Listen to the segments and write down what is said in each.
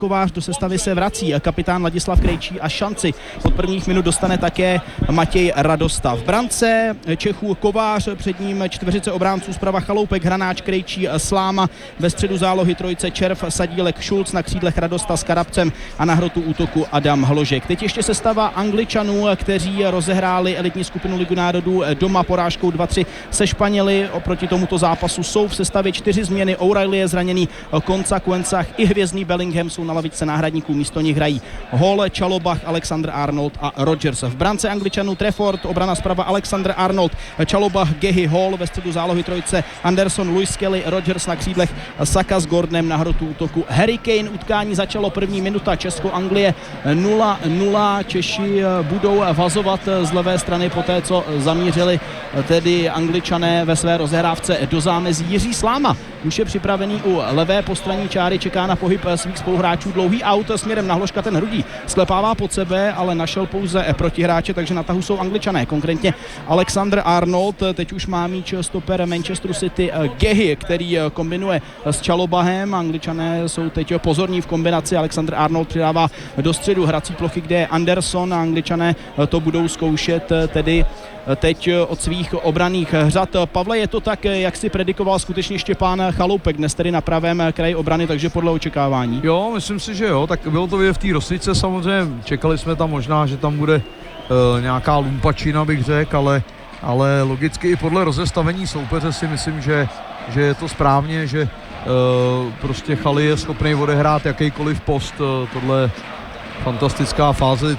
Kovář, do sestavy se vrací kapitán Ladislav Krejčí a šanci od prvních minut dostane také Matěj Radosta. V brance Čechů Kovář, před ním čtveřice obránců, zprava Chaloupek, Hranáč, Krejčí, Sláma, ve středu zálohy trojice Červ, Sadílek, Šulc, na křídlech Radosta s Karabcem a na hrotu útoku Adam Hložek. Teď ještě sestava Angličanů, kteří rozehráli elitní skupinu Ligy národů doma porážkou 2-3 se Španěli. Oproti tomuto zápasu jsou v sestavě 4 změny. O'Reilly je zraněný, Konca, Kuencach i hvězdný Bellingham jsou na lavičce náhradníků, místo nich hrají Hall, Čalobach, Alexander Arnold a Rodgers. V brance Angličanů Trafford, obrana zprava Alexander Arnold, Čalobach, Gehy, Hall, ve středu zálohy trojice Anderson, Lewis Kelly, Rodgers, na křídlech Saka s Gordonem, na hrotu útoku Harry Kane. Utkání začalo první minuta, Česko-Anglie 0-0. Češi budou vazovat z levé strany poté, co zamířili tedy Angličané ve své rozehrávce do zámezí. Jiří Sláma už je připravený u levé postranní čáry, čeká na pohyb svých spoluhráčů, dlouhý aut směrem na Hložka, ten hrudí sklepává pod sebe, ale našel pouze protihráče, takže na tahu jsou Angličané, konkrétně Alexander Arnold. Teď už má míč stoper Manchesteru City Gehy, který kombinuje s Čalobahem. Angličané jsou teď pozorní v kombinaci, Alexander Arnold přidává do středu hrací plochy, kde je Anderson, a Angličané to budou zkoušet tedy teď od svých obranných řad. Pavle, je to tak, jak si predikoval skutečně Štěpán Chaloupek, dnes tedy na pravém kraji obrany, takže podle očekávání? Jo, myslím si, že jo, tak bylo to v té Rosnice samozřejmě, čekali jsme tam možná, že tam bude nějaká lumpačina, bych řekl, ale logicky i podle rozestavení soupeře si myslím, že je to správně, že prostě Chali je schopný odehrát jakýkoliv post, tohle je fantastická fáze,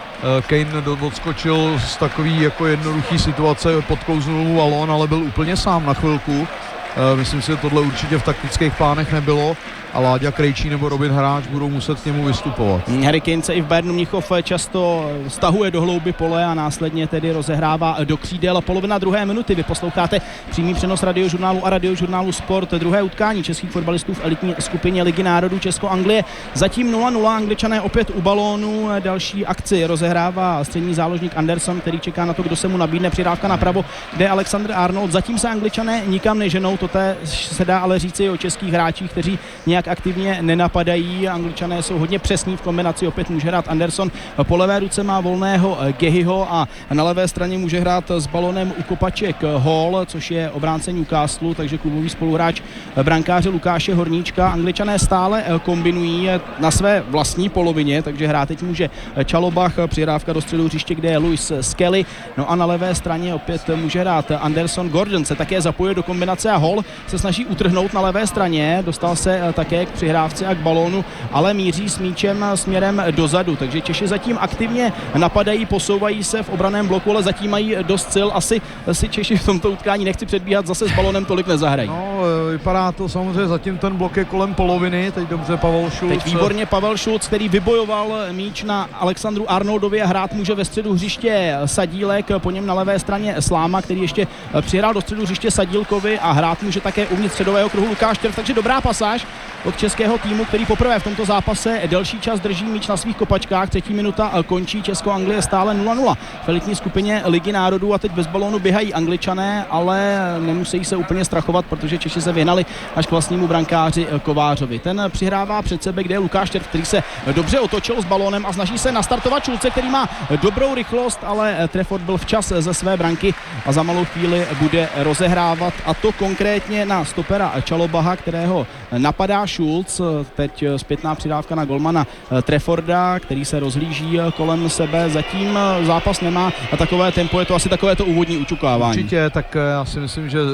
Kane odskočil z takový jako jednoduchý situace, podklouznul mu balón, ale byl úplně sám na chvilku. Myslím si, že tohle určitě v taktických plánech nebylo a Láďa Krejčí nebo Robin Hráč budou muset k němu vystupovat. Harry Kane se i v Bayernu Mnichov často stahuje do hlouby pole a následně tedy rozehrává do křídel. Polovina druhé minuty, vy posloucháte přímý přenos Radiožurnálu a Radiožurnálu Sport. Druhé utkání českých fotbalistů v elitní skupině Ligy národů Česko-Anglie. Zatím 0-0, Angličané opět u balónu. Další akci rozehrává střední záložník Anderson, který čeká na to, kdo se mu nabídne. Přidávka napravo, kde je Alexander Arnold. Zatím se Angličané nikam neženou, to se dá ale říci o českých hráčích, kteří nějak aktivně nenapadají. Angličané jsou hodně přesní v kombinaci, opět může hrát Anderson. Po levé ruce má volného Gehyho a na levé straně může hrát s balonem u kopaček Hall, což je obránce Newcastle, takže klubový spoluhráč brankáře Lukáše Horníčka. Angličané stále kombinují na své vlastní polovině, takže hrát teď může Čalobach, přihrávka do středu hřiště, kde je Lewis Kelly. No a na levé straně opět může hrát Anderson. Gordon se také zapojuje do kombinace a Hall se snaží utrhnout na levé straně, dostal se také k přihrávce a k balónu, ale míří s míčem směrem dozadu, takže Češi zatím aktivně napadají, posouvají se v obraném bloku, ale zatím mají dost sil. Asi si Češi v tomto utkání, nechci předbíhat, zase s balónem tolik nezahrají. No, vypadá to samozřejmě, zatím ten blok je kolem poloviny, teď dobře Pavel Šulc. Teď výborně Pavel Šulc, který vybojoval míč na Alexandru Arnoldovi a hrát může ve středu hřiště Sadílek, po něm na levé straně Sláma, který ještě přihrál do středu hřiště Sadílkovi a hrát může také uvnitř středového kruhu Lukáš Červ, takže dobrá pasáž od českého týmu, který poprvé v tomto zápase delší čas drží míč na svých kopačkách. Třetí minuta končí, Česko-Anglie stále 0-0 v elitní skupině Ligy národů a teď bez balónu běhají Angličané, ale nemusí se úplně strachovat, protože Češi se vyhnali až k vlastnímu brankáři Kovářovi. Ten přihrává před sebe, kde je Lukáš Červ, který se dobře otočil s balónem a snaží se nastartovat Šulce, který má dobrou rychlost, ale Trafford byl včas ze své branky a za malou chvíli bude rozehrávat, a to konkrétně na stopera Čalobaha, kterého napadá Šulc. Teď zpětná přidávka na golmana Trafforda, který se rozhlíží kolem sebe. Zatím zápas nemá a takové tempo, je to asi takové to úvodní učukávání. Určitě, tak já si myslím, že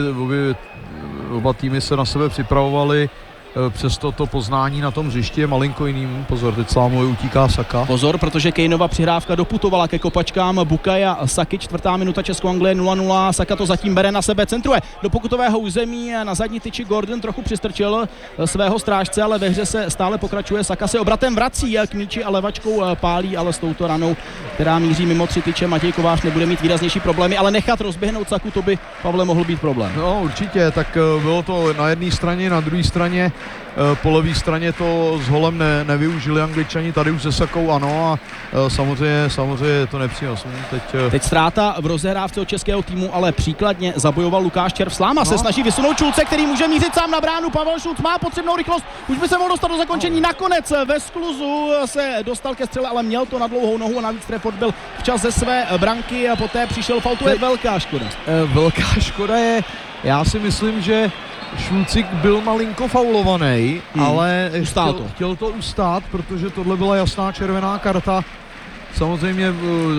oba týmy se na sebe připravovali. Přesto to poznání na tom hřišti je malinko jiným. Pozor, teď Slámovi utíká Saka. Pozor, protože Kaneova přihrávka doputovala ke kopačkám Bukaja Saky. 4. minuta, Česko-Anglie 0-0. Saka to zatím bere na sebe, centruje do pokutového území. Na zadní tyči Gordon trochu přistrčil svého strážce, ale ve hře se stále pokračuje. Saka se obratem vrací k míči a levačkou pálí, ale s touto ranou, která míří mimo 3 tyče, Matěj Kovář nebude mít výraznější problémy, ale nechat rozběhnout Saku, to by, Pavle, mohl být problém. No určitě, tak bylo to na jedné straně, na druhé straně po levé straně to s holem nevyužili Angličani, tady už se Sakou ano a samozřejmě je to nepřínos. Teď ztráta v rozehrávce od českého týmu, ale příkladně zabojoval Lukáš Červ. Sláma se snaží vysunout Šulce, který může mířit sám na bránu. Pavel Šulc má potřebnou rychlost, už by se mohl dostat do zakončení. Nakonec ve skluzu se dostal ke střele, ale měl to na dlouhou nohu a navíc Trefort byl včas ze své branky a poté přišel faul. To je velká škoda. Velká škoda je, já si myslím, že Šulcik byl malinko faulovaný, ale chtěl to ustát, protože tohle byla jasná červená karta. Samozřejmě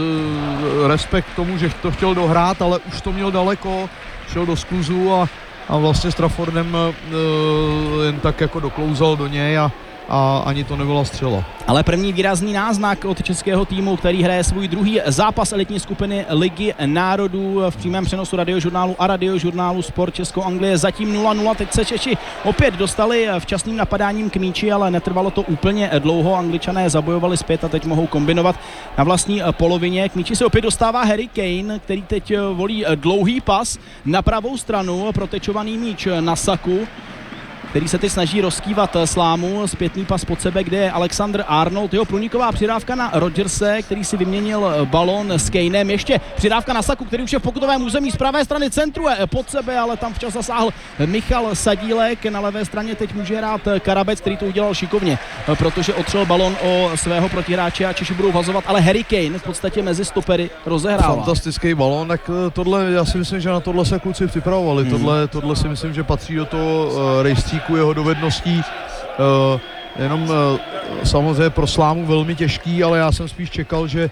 respekt tomu, že to chtěl dohrát, ale už to měl daleko, šel do skluzu a vlastně s Traffordem jen tak jako doklouzal do něj a ani to nebyla střela. Ale první výrazný náznak od českého týmu, který hraje svůj druhý zápas elitní skupiny Ligy národů v přímém přenosu Radiožurnálu a Radiožurnálu Sport Česko-Anglie. Zatím 0-0, teď se Češi opět dostali včasným napadáním k míči, ale netrvalo to úplně dlouho. Angličané zabojovali zpět a teď mohou kombinovat na vlastní polovině. K míči se opět dostává Harry Kane, který teď volí dlouhý pas na pravou stranu, protečovaný míč na Saku, který se teď snaží rozkývat Slámu, zpětný pas pod sebe, kde je Alexander Arnold, jeho průniková přidávka na Rodgerse, který si vyměnil balon s Kanem, ještě přidávka na Saku, který už je v pokutovém území z pravé strany, centruje pod sebe, ale tam včas zasáhl Michal Sadílek, na levé straně teď může hrát Karabec, který to udělal šikovně, protože otřel balon o svého protihráče a Češi budou vazovat, ale Harry Kane v podstatě mezi stopery rozehrává. Fantastický balon, tak tohle, já si myslím, že na tohle se kluci připravovali, tohle si myslím, že patří do toho rejstříku jeho dovedností, jenom samozřejmě pro Slámu velmi těžký, ale já jsem spíš čekal, že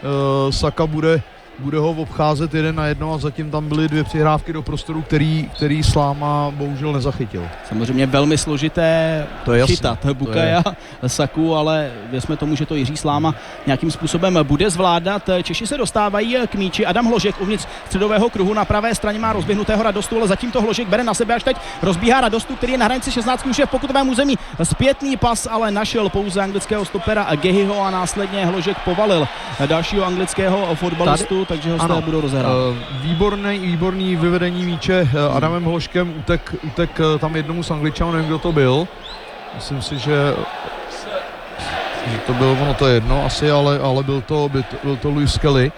Saka bude ho obcházet 1-1 a zatím tam byly 2 přihrávky do prostoru, který Sláma bohužel nezachytil. Samozřejmě velmi složité chytat Bukaja, Saku, ale věřme tomu, že to Jiří Sláma nějakým způsobem bude zvládat. Češi se dostávají k míči. Adam Hložek uvnitř středového kruhu na pravé straně má rozběhnutého Radostu, ale zatím to Hložek bere na sebe, až teď rozbíhá Radostu, který je na hranici 16, už je v pokutovém území. Zpětný pas, ale našel pouze anglického stopera Gehiho a následně Hložek povalil dalšího anglického fotbalistu, takže ho zde budou rozehrávat. Výborný vyvedení míče Adamem Hložkem, utek tam jednomu z Angličanů, nevím, kdo to byl. Myslím si, že to bylo, ono to je jedno asi, ale byl to Louis Kelly.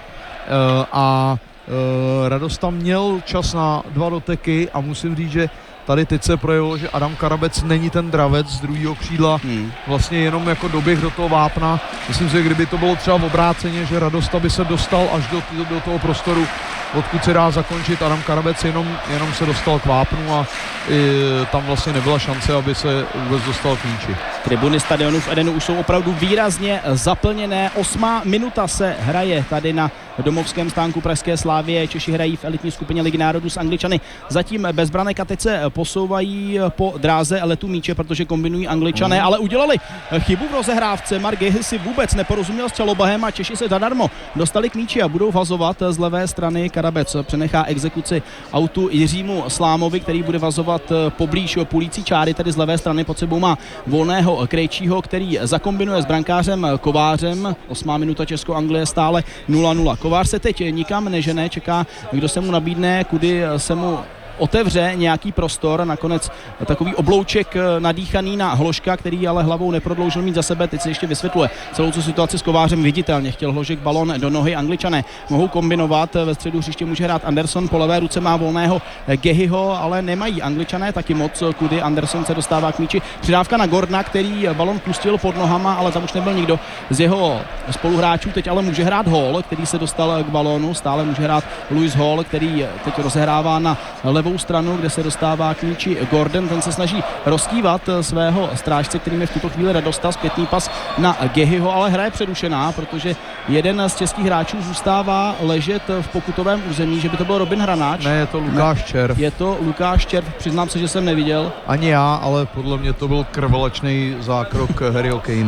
Radost tam měl čas na 2 doteky a musím říct, že tady teď se projevilo, že Adam Karabec není ten dravec z druhého křídla, vlastně jenom jako doběh do toho vápna. Myslím si, že kdyby to bylo třeba v obráceně, že Radost by se dostal až do toho prostoru, odkud se dá zakončit, Adam Karabec jenom se dostal k vápnu a tam vlastně nebyla šance, aby se vůbec dostal k míči. Tribuny stadionu v Edenu už jsou opravdu výrazně zaplněné. 8. minuta se hraje tady na domovském stánku Pražské Slavie. Češi hrají v elitní skupině Ligy národů s Angličany. Zatím bez branek a teď se posouvají po dráze letu míče, protože kombinují Angličané, ale udělali chybu v rozehrávce. Mark Gehy si vůbec neporozuměl s Čalobahem a Češi se zadarmo dostali k míči a budou vazovat z levé strany. Karabec přenechá exekuci autu Jiřímu Slámovi, který bude vazovat poblíž půlící čáry, tedy z levé strany pod sebou má volného Krejčího, který zakombinuje s brankářem Kovářem. 8. minuta Česko-Anglie stále 0-0. Kovář se teď nikam nežene, čeká, kdo se mu nabídne, kudy se mu otevře nějaký prostor, nakonec takový oblouček nadýchaný na Hložka, který ale hlavou neprodloužil mít za sebe, teď se ještě vysvětluje celou tu situaci s Kovářem viditelně, chtěl Hložek balon do nohy, Angličané mohou kombinovat, ve středu hřiště může hrát Anderson, po levé ruce má volného Gehyho, ale nemají Angličané taky moc, kudy Anderson se dostává k míči, přidávka na Gordona, který balon pustil pod nohama, ale tam už nebyl nikdo z jeho spoluhráčů, teď ale může hrát Hall, který se dostal k balónu, stále může hrát Louis Hall, který teď rozehrává na levou stranu, kde se dostává k míči Gordon, ten se snaží rozkývat svého strážce, kterým je v tuto chvíli Radosta, zpětný pas na Gehyho, ale hra je přerušená, protože jeden z českých hráčů zůstává ležet v pokutovém území, že by to byl Robin Hranáč. Ne, je to Lukáš Červ. Je to Lukáš Červ, přiznám se, že jsem neviděl. Ani já, ale podle mě to byl krvelačný zákrok Harryho Kanea.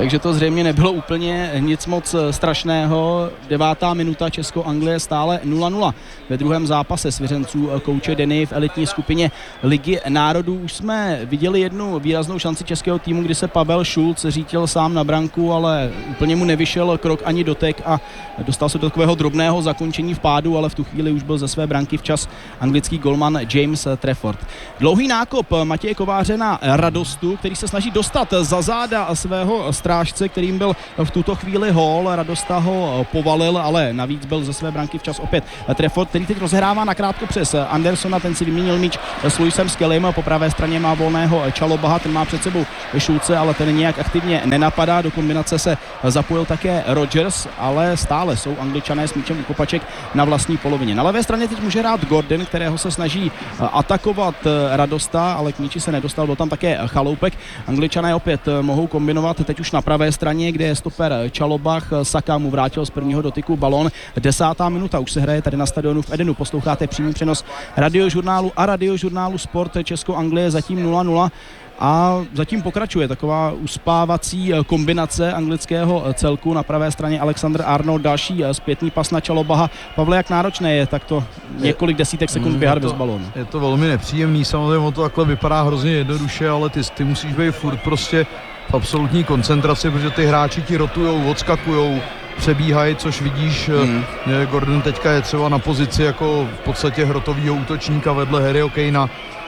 Takže to zřejmě nebylo úplně nic moc strašného. 9. minuta, Česko-Anglie stále 0-0 ve druhém zápase svěřenců kouče Denny v elitní skupině Ligy národů. Už jsme viděli jednu výraznou šanci českého týmu, kdy se Pavel Šulc řítil sám na branku, ale úplně mu nevyšel krok ani dotek a dostal se do takového drobného zakončení v pádu, ale v tu chvíli už byl ze své branky včas anglický golman James Trafford. Dlouhý nákop Matěje Kováře na Radostu, který se snaží dostat za záda svého strážce, kterým byl v tuto chvíli Hall. Radosta ho povalil, ale navíc byl ze své branky včas opět Trafford, který teď rozehrává nakrátko přes Andersona, ten si vyměnil míč s Luisem Skellym, po pravé straně má volného Čalobaha, ten má před sebou Šulce, ale ten nějak aktivně nenapadá, do kombinace se zapojil také Rodgers, ale stále jsou Angličané s míčem u kopaček na vlastní polovině. Na levé straně teď může hrát Gordon, kterého se snaží atakovat Radosta, ale k míči se nedostal, byl tam také Chaloupek. Angličané opět mohou kombinovat teď už na pravé straně, kde je stoper Čalobach, Saka mu vrátil z prvního dotyku balón. 10. minuta už se hraje tady na stadionu v Edenu, posloucháte přímý přenos radiožurnálu a radiožurnálu Sport Česko-Anglie, zatím 0-0. A zatím pokračuje taková uspávací kombinace anglického celku. Na pravé straně Alexander Arnold, další zpětný pas na Čalobaha. Pavle, jak náročné je takto několik desítek sekund běhat bez balónu? Je to velmi nepříjemný, samozřejmě to takhle vypadá hrozně jednoduše, ale ty musíš být furt prostě v absolutní koncentraci, protože ty hráči ti rotujou, odskakujou, přebíhají, což vidíš, Gordon teďka je třeba na pozici jako v podstatě hrotovýho útočníka vedle Harryho Kanea.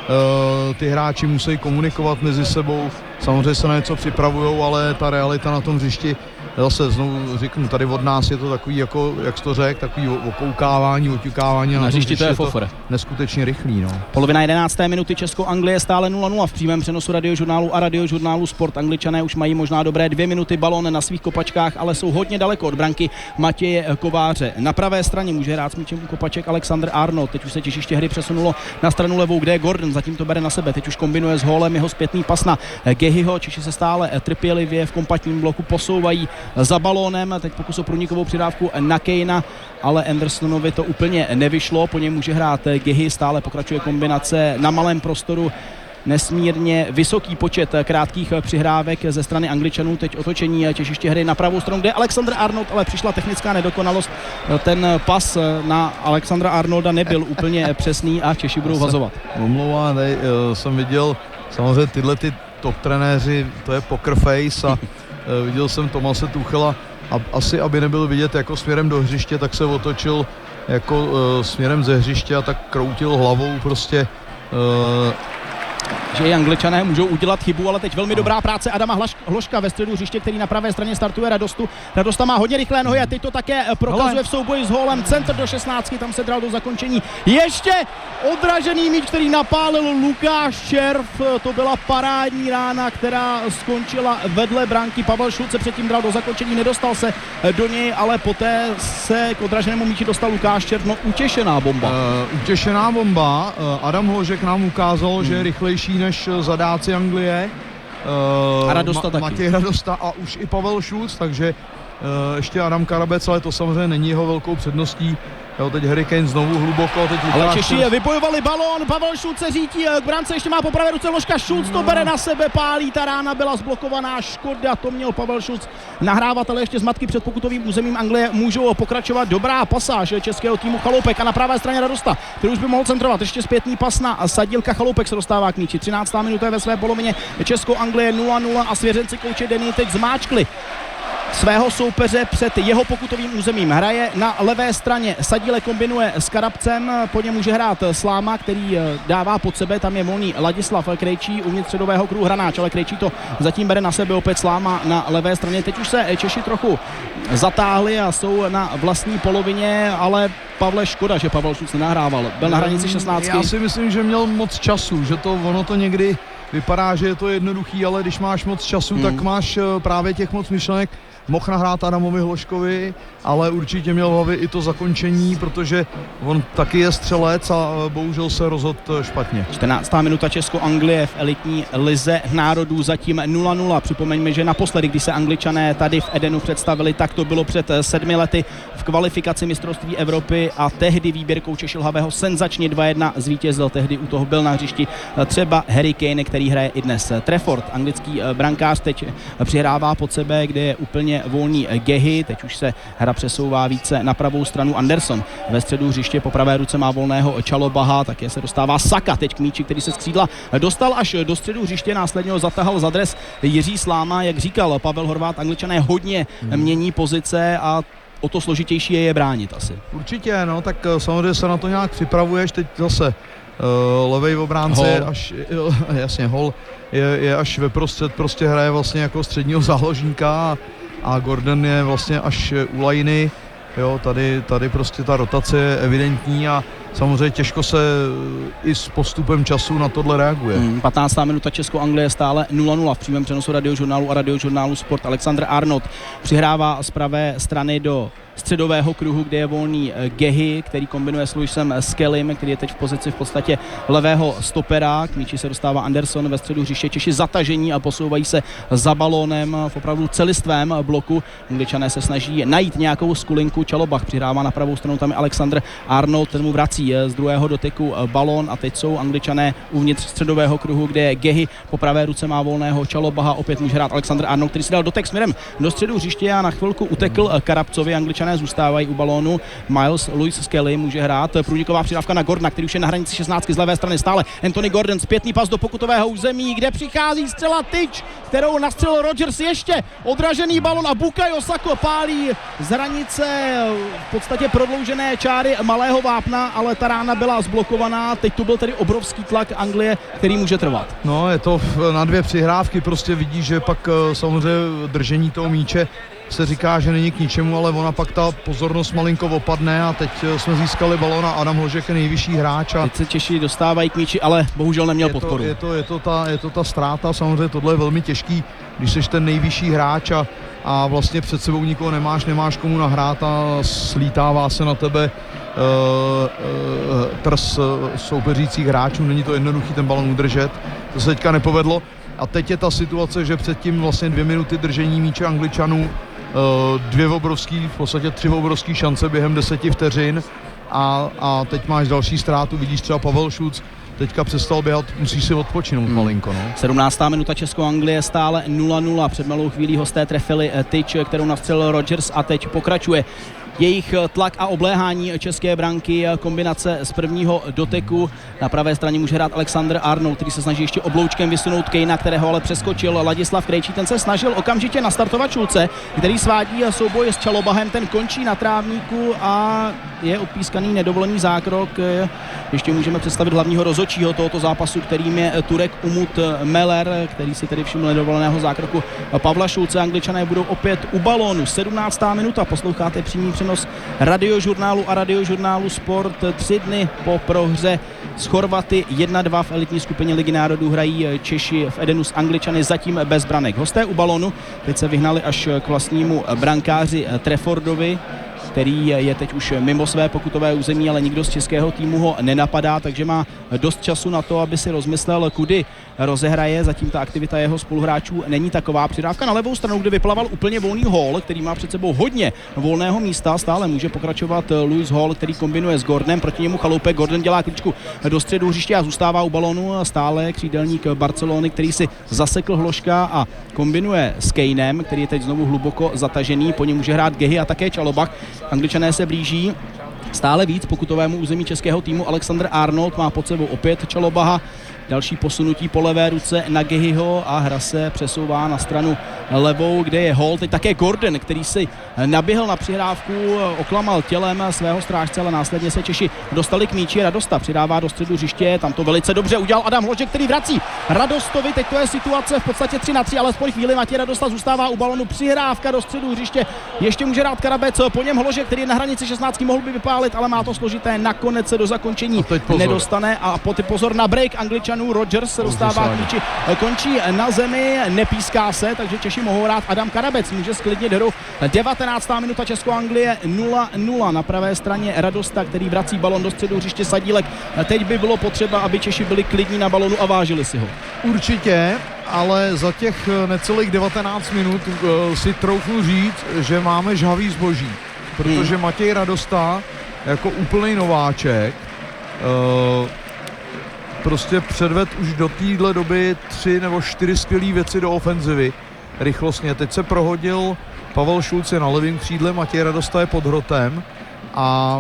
Ty hráči musí komunikovat mezi sebou, samozřejmě se na něco připravujou, ale ta realita na tom hřišti, zase znovu řeknu, tady od nás je to takový, jako, jak jsi to řekl, takový okoukávání, oťukávání. Na hřišti to je fofr. Neskutečně rychlý, no. Polovina 11. minuty, Česko-Anglie stále 0-0 v přímém přenosu radiožurnálu a radiožurnálu Sport. Angličané už mají možná dobré 2 minuty balón na svých kopačkách, ale jsou hodně daleko od branky Matěje Kováře. Na pravé straně může hrát s míčem u kopaček Alexander Arnold. Teď už se těžiště hry přesunulo na stranu levou, kde je Gordon, zatím to bere na sebe. Teď už kombinuje s Hallem, jeho zpětný pas na Gehyho. Češi se stále trpělivě v kompaktním bloku posouvají za balónem, teď pokus o průnikovou přidávku na Kanea, ale Andersonovi to úplně nevyšlo, po něm může hrát Gehy, stále pokračuje kombinace na malém prostoru, nesmírně vysoký počet krátkých přihrávek ze strany Angličanů, teď otočení těžiště hry na pravou stranu, kde je Alexander Arnold, ale přišla technická nedokonalost, ten pas na Alexandra Arnolda nebyl úplně přesný a Češi budou vazovat. Omlouvám, jsem viděl samozřejmě tyhle ty top trenéři, to je poker face a viděl jsem Tomase Tuchela a asi, aby nebyl vidět jako směrem do hřiště, tak se otočil jako směrem ze hřiště a tak kroutil hlavou prostě. Že i Angličané můžou udělat chybu, ale teď velmi dobrá práce Adama Hloška ve středu hřiště, který na pravé straně startuje Radostu. Radosta má hodně rychlé nohy a teď to také prokazuje v souboji s Hallem. Centr do 16, tam se dral do zakončení. Ještě odražený míč, který napálil Lukáš Červ. To byla parádní rána, která skončila vedle branky. Pavel Šulc se předtím dral do zakončení, nedostal se do něj, ale poté se k odraženému míči dostal Lukáš Červ. No, utěšená bomba. Utěšená bomba. Adam Hložek nám ukázal, že je rychlejší než zadáci Anglie. A Radosta taky. Matěj Radosta a už i Pavel Šulc, takže ještě Adam Karabec, ale to samozřejmě není jeho velkou předností. Jo, teď Harry Kane znovu hluboko. Teď ale Češi vybojovali balón, Pavel Šulc se řítí k brance, ještě má po pravé ruce Hloška, Šulc to bere na sebe, pálí, ta rána byla zblokovaná, škoda, to měl Pavel Šulc nahrávat, ale ještě zmatky před pokutovým územím Anglie můžou pokračovat. Dobrá pasáž českého týmu Chaloupek a na pravé straně Radosta, který už by mohl centrovat, ještě zpětný pas na Sadílka, Chaloupek se dostává k míči. 13. minuta je ve své polovině, Česko-Anglie 0-0 a svěřenci kouče Denny teď zmáčkli svého soupeře před jeho pokutovým územím. Hraje na levé straně, Sadíle kombinuje s Karabcem, po něm může hrát Sláma, který dává pod sebe, tam je volný Ladislav Krejčí, uvnitř středového kruhu Hranáč, ale Krejčí to zatím bere na sebe, opět Sláma na levé straně. Teď už se Češi trochu zatáhli a jsou na vlastní polovině, ale Pavle, škoda, že Pavel Šulc nenahrával, byl na hranici 16. Já si myslím, že měl moc času, že ono to někdy vypadá, že je to jednoduchý, ale když máš moc času, tak máš právě těch moc myšlenek mohl nahrát Adamovi Hloškovi, ale určitě měl v hlavě i to zakončení, protože on taky je střelec a bohužel se rozhodl špatně. 14. minuta Česko-Anglie v elitní lize národů, zatím 0-0. Připomeňme, že naposledy, když se Angličané tady v Edenu představili, tak to bylo před 7 lety v kvalifikaci mistrovství Evropy a tehdy výběrkou Češilhavého senzačně 2-1 zvítězil. Tehdy u toho byl na hřišti třeba Harry Kane, který hraje i dnes. Trafford, anglický brankář, teď přihrává pod sebe, kde je úplně volný Gehy. Teď už se hra přesouvá více na pravou stranu. Anderson ve středu hřiště, po pravé ruce má volného Čalobaha, také se dostává Saka teď k míči, který se z křídla dostal až do středu hřiště, následně ho zatahal za dres Jiří Sláma. Jak říkal Pavel Horváth, Angličané hodně mění pozice a o to složitější je bránit asi. Určitě, no, tak samozřejmě se na to nějak připravuješ, teď zase levej obránce až, jasně, Hall je až ve prostřed, prostě hraje vlastně jako středního záložníka a Gordon je vlastně až u lajny. Jo, tady prostě ta rotace je evidentní a samozřejmě těžko se i s postupem času na tohle reaguje. 15. minuta Česko-Anglie stále 0-0 v přímém přenosu Radiožurnálu a Radiožurnálu Sport. Alexander Arnold přihrává z pravé strany do středového kruhu, kde je volný Gehy, který kombinuje s Luisem Skellym, který je teď v pozici v podstatě levého stopera. K míči se dostává Anderson ve středu hřiště. Češi zatažení a posouvají se za balónem v opravdu celistvém bloku. Angličané se snaží najít nějakou skulinku. Čalobach přihrává na pravou stranu, tam je Alexander Arnold, ten mu vrací z druhého doteku balón a teď jsou Angličané uvnitř středového kruhu, kde je Gehy, po pravé ruce má volného Čalobaha, opět může hrát Alexander Arnold, který si dal dotek směrem do středu hřiště a na chvilku utekl Karabcovi. Angličané zůstávají u balónu. Louis Skelly může hrát. Průniková přidávka na Gordona, který už je na hranici 16 z levé strany stále. Anthony Gordon, zpětný pas do pokutového území, kde přichází střela tyč, kterou nastřelil Rodgers, ještě odražený balon a Bukayo Saka pálí z hranice v podstatě prodloužené čáry malého vápna, ale ta rána byla zblokovaná. Teď tu byl tedy obrovský tlak Anglie, který může trvat. No, je to na 2 přihrávky, prostě vidíš, že pak samozřejmě držení toho míče se říká, že není k ničemu, ale ona pak ta pozornost malinko opadne a teď jsme získali balón a Adam Hložek je nejvyšší hráč. A teď se Češi dostávají k míči, ale bohužel neměl podporu. Je to ta ztráta, samozřejmě tohle je velmi těžký, když jsi ten nejvyšší hráč a vlastně před sebou nikoho nemáš komu nahrát a slítává se na tebe trs soupeřících hráčů, není to jednoduchý ten balon udržet, to se teďka nepovedlo a teď je ta situace, že předtím vlastně 2 minuty držení míče Angličanů, 3 obrovský šance během 10 vteřin a teď máš další ztrátu, vidíš třeba Pavel Šuc teďka přestal běhat, musíš si odpočinout malinko. No. 17. minuta Česko-Anglie stále 0-0, před malou chvílí hosté trefili tyč, kterou nastřelil Rodgers a teď pokračuje jejich tlak a obléhání české branky, kombinace z prvního doteku. Na pravé straně může hrát Alexander Arnold, který se snaží ještě obloučkem vysunout Kejna, kterého ale přeskočil Ladislav Krejčí. Ten se snažil okamžitě nastartovat Šulce, který svádí souboj s Čalobahem, ten končí na trávníku a je odpískaný nedovolený zákrok. Ještě můžeme představit hlavního rozhodčího tohoto zápasu, kterým je Turek Umut Meller, který si tedy všiml nedovoleného zákroku Pavla Šulce. Angličané budou opět u balónu. 17. minuta, posloucháte přímý přenos Radiožurnálu a Radiožurnálu Sport. 3 dny po prohře s Chorvaty 1-2 v elitní skupině Ligy národů hrají Češi v Edenu s Angličany zatím bez branek. Hosté u balónu teď se vyhnali až k vlastnímu brankáři Traffordovi, který je teď už mimo své pokutové území, ale nikdo z českého týmu ho nenapadá, takže má dost času na to, aby si rozmyslel, kudy rozehraje. Zatím ta aktivita jeho spoluhráčů není taková. Přidávka na levou stranu, kde vyplaval úplně volný Hall, který má před sebou hodně volného místa. Stále může pokračovat Louis Hall, který kombinuje s Gordonem, proti němu Chaloupek. Gordon dělá kličku do středu hřiště a zůstává u balónu. Stále křídelník Barcelony, který si zasekl Hloška a kombinuje s Kanem, který je teď znovu hluboko zatažený. Po něm může hrát Gehy a také Čalobach. Angličané se blíží stále víc pokutovému území českého týmu. Alexander Arnold má pod sebou opět Čalobaha. Další posunutí po levé ruce na Gehyho a hra se přesouvá na stranu levou, kde je Hall. Teď také Gordon, který si naběhl na přihrávku, oklamal tělem svého strážce, ale následně se Češi dostali k míči. Radosta přidává do středu hřiště, tam to velice dobře udělal Adam Hložek, který vrací Radostovi. Teď to je situace v podstatě 3-3, alespoň chvíli. Matěj Radosta zůstává u balonu, přihrávka do středu hřiště. Ještě může dát Karabec, po něm Hložek, který je na hranici 16, mohl by vypálit, ale má to složité. Nakonec se do zakončení nedostane a pozor na break Angličanů. Rogers se dostává k míči, končí na zemi, nepíská se, takže Češi mohou hrát. Adam Karabec může sklidnit hru. 19. minuta Česko-Anglie 0-0. Na pravé straně Radosta, který vrací balon do středu hřiště Sadílek. Teď by bylo potřeba, aby Češi byli klidní na balonu a vážili si ho. Určitě, ale za těch necelých 19 minut si troufnu říct, že máme žhavý zboží, protože Matěj Radosta jako úplný nováček prostě předved už do téhle doby 3 nebo 4 skvělé věci do ofenzivy rychlostně. Teď se prohodil Pavel Šulc na levým křídle, Matěj Radosta je pod hrotem a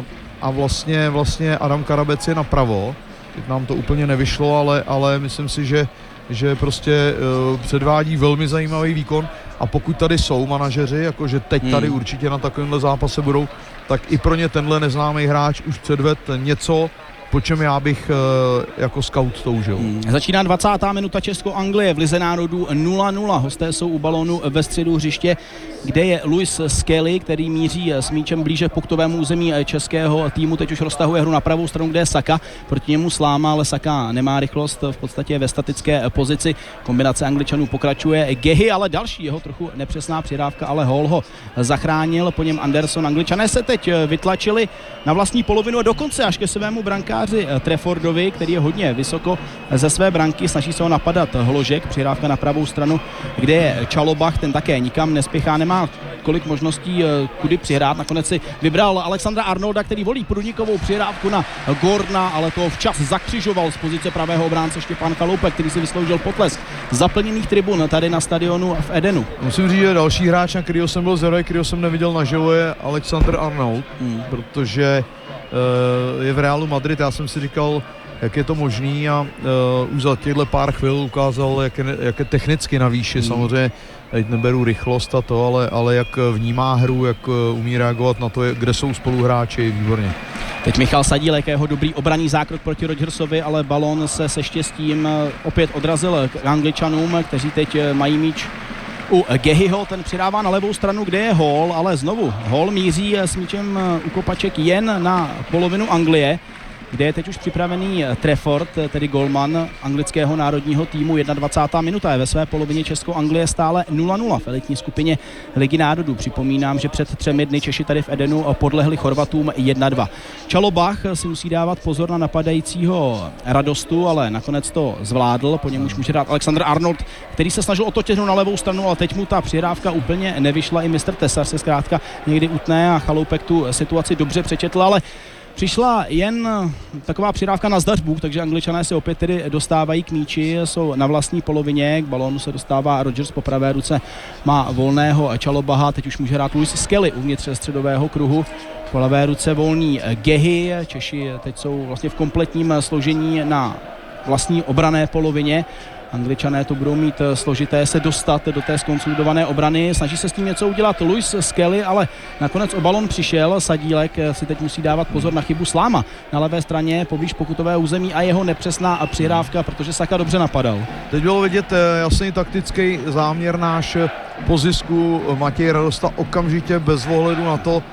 vlastně Adam Karabec je napravo. Teď nám to úplně nevyšlo, ale myslím si, že prostě předvádí velmi zajímavý výkon a pokud tady jsou manažeři, jakože teď tady určitě na takovémhle zápase budou, tak i pro ně tenhle neznámý hráč už předved něco, po čem já bych jako scout toužil. Začíná 20. minuta Česko-Anglie v Lize národů 0-0. Hosté jsou u balonu ve středu hřiště, kde je Luis Skelly, který míří s míčem blíže k poktovému území českého týmu. Teď už roztahuje hru na pravou stranu, kde je Saka. Proti němu Sláma, ale Saka nemá rychlost, v podstatě ve statické pozici. Kombinace Angličanů pokračuje. Gehy, ale další jeho trochu nepřesná přihrávka, ale Hall ho zachránil. Po něm Anderson. Angličané se teď vytlačili na vlastní polovinu a dokonce až ke svému brankáři Treffordovi, který je hodně vysoko ze své branky, snaží se ho napadat Hložek, přihrávka na pravou stranu, kde je Čalobach, ten také nikam nespěchá, nemá kolik možností kudy přihrát, nakonec si vybral Alexandra Arnolda, který volí průnikovou přihrávku na Gordona, ale to včas zakřižoval z pozice pravého obránce Štěpán Chaloupek, který si vysloužil potlesk zaplněných tribun tady na stadionu v Edenu. Musím říct, že další hráč, na kterýho jsem byl zvědavý, kterýho jsem neviděl naživo, je Alexander Arnold, protože je v Realu Madrid. Já jsem si říkal, jak je to možný a už za těchto pár chvil ukázal, jak je technicky na výši. Samozřejmě teď neberu rychlost a to, ale jak vnímá hru, jak umí reagovat na to, kde jsou spoluhráči, výborně. Teď Michal Sadílek, jeho dobrý obranný zákrok proti Rodgersovi, ale balón se štěstím opět odrazil k Angličanům, kteří teď mají míč u Gehyho, ten přidává na levou stranu, kde je Hall, ale znovu Hall míří s míčem u kopaček jen na polovinu Anglie, kde je teď už připravený Trefford, tedy golman anglického národního týmu. 21. minuta je ve své polovině Česko-Anglie stále 0-0 v elitní skupině Ligy národů. Připomínám, že před 3 dny Češi tady v Edenu podlehli Chorvatům 1-2. Čalobach si musí dávat pozor na napadajícího Radostu, ale nakonec to zvládl. Po něm už může dát Alexander Arnold, který se snažil otočit na levou stranu, ale teď mu ta přihrávka úplně nevyšla. I mistr Tesar se zkrátka někdy utne a Chaloupek tu situaci dobře přečetl, ale přišla jen taková přidávka na zdař Bůh, takže Angličané se opět tedy dostávají k míči, jsou na vlastní polovině, k balónu se dostává Rogers po pravé ruce, má volného Čalobaha, teď už může hrát Luis Skelly uvnitř středového kruhu, po levé ruce volný Gehy, Češi teď jsou vlastně v kompletním složení na vlastní obranné polovině. Angličané to budou mít složité se dostat do té skonsolidované obrany. Snaží se s tím něco udělat Luis Skelly, ale nakonec o balon přišel. Sadílek si teď musí dávat pozor na chybu Sláma na levé straně poblíž pokutové území a jeho nepřesná přihrávka, protože Saka dobře napadal. Teď bylo vidět jasný taktický záměr náš po zisku. Matěj Radosta okamžitě bez ohledu na to,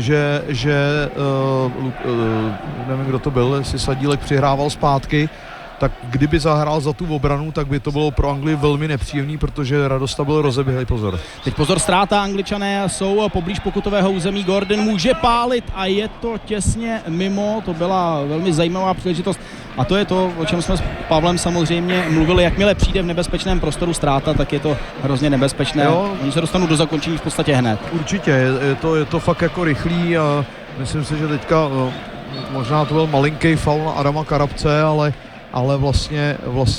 že nevím, kdo to byl, jestli Sadílek přihrával zpátky, tak kdyby zahrál za tu obranu, tak by to bylo pro Anglii velmi nepříjemný, protože Radosta byl rozeběhlý. Pozor. Teď pozor, ztráta, Angličané jsou poblíž pokutového území, Gordon může pálit a je to těsně mimo, to byla velmi zajímavá příležitost a to je to, o čem jsme s Pavlem samozřejmě mluvili, jakmile přijde v nebezpečném prostoru ztráta, tak je to hrozně nebezpečné. Jo. Oni se dostanou do zakončení v podstatě hned. Určitě, je to fakt jako rychlý a myslím si, že teďka možná to byl malinký faul na Adama Karabce, ale vlastně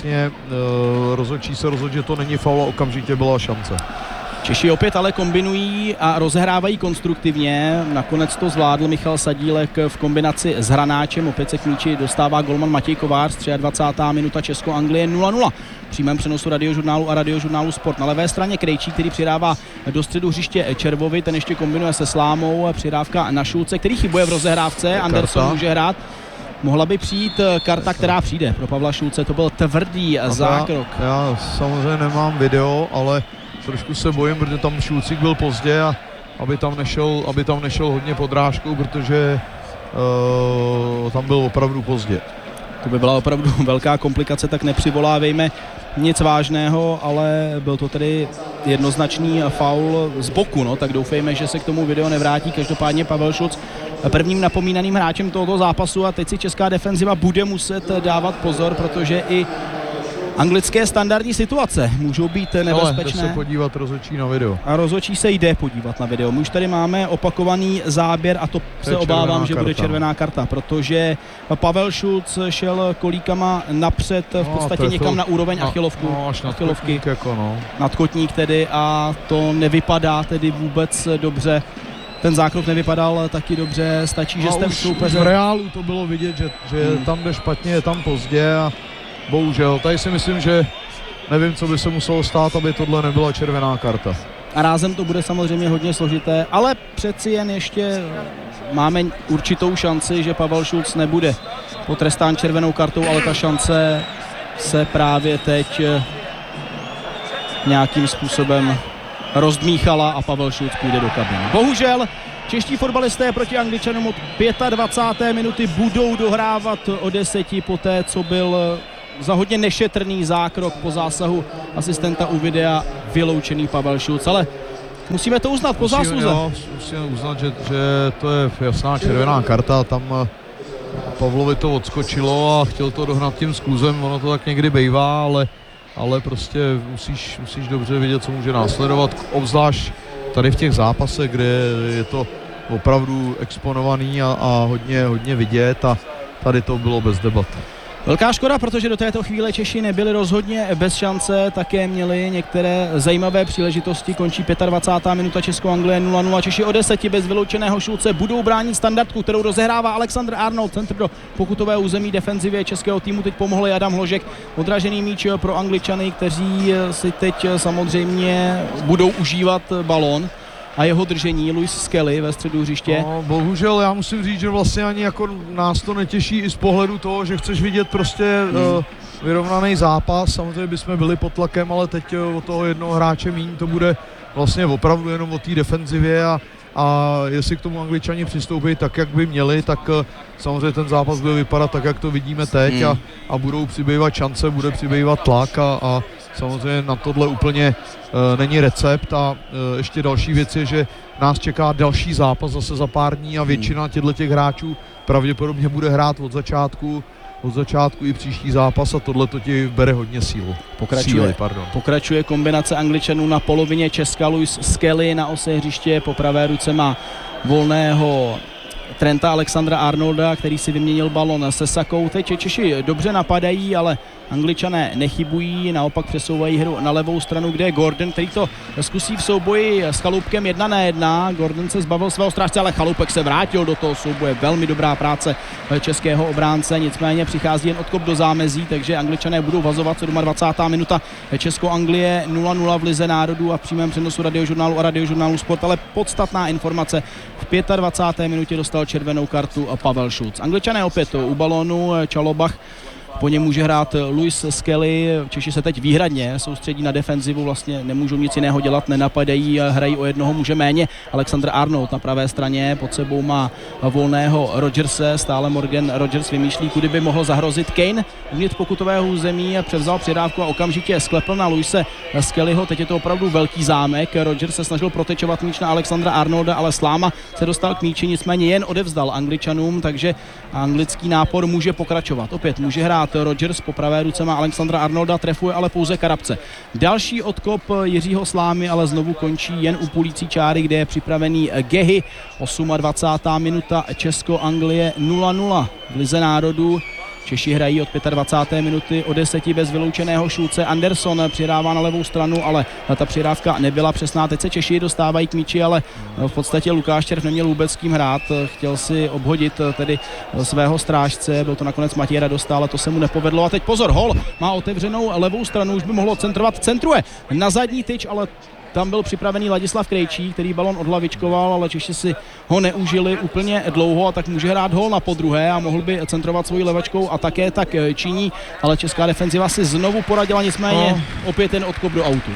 rozhodčí se rozhodl, že to není faul a okamžitě byla šance. Češi opět ale kombinují a rozehrávají konstruktivně. Nakonec to zvládl Michal Sadílek v kombinaci s Hranáčem. Opět se k míči dostává golman Matěj Kovář. 23. minuta Česko-Anglie 0-0. V přímém přenosu Radiožurnálu a Radiožurnálu Sport. Na levé straně Krejčí, který přidává do středu hřiště Červovi. Ten ještě kombinuje se Slámou. Přidávka na Šulce, který chybuje v rozehrávce. Anderson může hrát. mohla by přijít karta, která přijde pro Pavla Šulce. To byl tvrdý zákrok. Já samozřejmě nemám video, ale trošku se bojím, protože tam Šulcík byl pozdě a aby tam nešel hodně podrážkou, protože tam byl opravdu pozdě. To by byla opravdu velká komplikace, tak nepřivolávejme nic vážného, ale byl to tedy jednoznačný faul z boku, no, tak doufejme, že se k tomu video nevrátí. Každopádně Pavel Šulc prvním napomínaným hráčem tohoto zápasu a teď si česká defenziva bude muset dávat pozor, protože i anglické standardní situace můžou být nebezpečné. Ale jde se podívat rozhodčí na video. A rozhodčí se jde podívat na video. My už tady máme opakovaný záběr a to se obávám, že bude červená karta, protože Pavel Šulc šel kolíkama napřed v podstatě někam na úroveň achilovky. Nadkotník tedy a to nevypadá tedy vůbec dobře. Ten zákrok nevypadal taky dobře, stačí, že jste soupeře. V reálu to bylo vidět, že tam jde špatně, je tam pozdě a bohužel, tady si myslím, že nevím, co by se muselo stát, aby tohle nebyla červená karta. A rázem to bude samozřejmě hodně složité, ale přeci jen ještě máme určitou šanci, že Pavel Šulc nebude potrestán červenou kartou, ale ta šance se právě teď nějakým způsobem rozdmíchala a Pavel Šulc půjde do kabiny. Bohužel čeští fotbalisté proti Angličanům od 25. minuty budou dohrávat o 10 poté, co byl za hodně nešetrný zákrok po zásahu asistenta u videa vyloučený Pavel Šulc, ale musíme to uznat po zásluze. Musíme uznat, že to je jasná červená karta, tam Pavlovi to odskočilo a chtěl to dohnat tím skluzem, ono to tak někdy bývá, ale prostě musíš dobře vědět, co může následovat, obzvlášť tady v těch zápasech, kde je to opravdu exponovaný a hodně vidět a tady to bylo bez debat. Velká škoda, protože do této chvíle Češi nebyli rozhodně bez šance, také měli některé zajímavé příležitosti. Končí 25. minuta, Česko-Anglie 0-0. Češi o 10 bez vyloučeného Šulce budou bránit standardku, kterou rozehrává Alexander Arnold. Centr do pokutového území defenzivě českého týmu teď pomohl Adam Hložek. Odražený míč pro Angličany, kteří si teď samozřejmě budou užívat balón a jeho držení. Louis Skelly ve středu hřiště. No, bohužel já musím říct, že vlastně ani jako nás to netěší i z pohledu toho, že chceš vidět prostě vyrovnaný zápas. Samozřejmě bychom byli pod tlakem, ale teď od toho jednoho hráče míň to bude vlastně opravdu jenom o té defenzivě a jestli k tomu Angličani přistoupí tak, jak by měli, tak samozřejmě ten zápas bude vypadat tak, jak to vidíme teď a budou přibývat šance, bude přibývat tlak a samozřejmě na tohle úplně není recept a ještě další věc je, že nás čeká další zápas zase za pár dní a většina těch hráčů pravděpodobně bude hrát od začátku i příští zápas a tohle to ti bere hodně sílu. Pokračuje kombinace Angličanů na polovině Česka. Louis Skelly na ose hřiště, po pravé ruce má volného Trenta Alexandra Arnolda, který si vyměnil balon se Sakou. Teď Češi dobře napadají, ale Angličané nechybují, naopak přesouvají hru na levou stranu, kde je Gordon, který to zkusí v souboji s Chaloupkem 1-1. Gordon se zbavil svého strážce, ale Chaloupek se vrátil do toho souboje. Velmi dobrá práce českého obránce, nicméně přichází jen odkop do zámezí, takže Angličané budou vazovat. 27. minuta, Česko-Anglie 0-0 v Lize národů a v přímém přenosu Radiožurnálu a Radiožurnálu Sport, ale podstatná informace. V 25. minutě dostal červenou kartu Pavel Šulc. Angličané opět u balónu, Čalobach po něm může hrát Louis Skelly. Češi se teď výhradně soustředí na defenzivu, vlastně nemůžou nic jiného dělat, nenapadají, hrají o jednoho muže méně. Alexander Arnold na pravé straně, pod sebou má volného Rodgerse, stále Morgan Rodgers vymýšlí, kudy by mohl zahrozit Kane. Uvnitř pokutového území převzal přidávku a okamžitě sklepl na Louise Skellyho. Teď je to opravdu velký zámek. Rodgers se snažil protečovat míč na Alexandra Arnolda, ale Sláma se dostal k míči, nicméně jen odevzdal Angličanům, takže anglický nápor může pokračovat. Opět může hrát Rodgers, po pravé ruce má Alexandra Arnolda, trefuje ale pouze Karabce. Další odkop Jiřího Slámy, ale znovu končí jen u půlící čáry, kde je připravený Gehy. 28. minuta, Česko-Anglie 0-0 v Lize národů. Češi hrají od 25. minuty o 10 bez vyloučeného Šulce. Anderson přihrává na levou stranu, ale ta přihrávka nebyla přesná. Teď se Češi dostávají k míči, ale v podstatě Lukáš Červ neměl vůbec s kým hrát. Chtěl si obhodit tedy svého strážce, byl to nakonec Matěj Radosta, ale to se mu nepovedlo. A teď pozor, hol, má otevřenou levou stranu, už by mohlo centrovat, centruje na zadní tyč, ale tam byl připravený Ladislav Krejčí, který balon odhlavičkoval, ale Češi si ho neužili úplně dlouho a tak může hrát hol na podruhé a mohl by centrovat svojí levačkou a také tak činí, ale česká defenziva si znovu poradila, nicméně opět ten odkop do autu.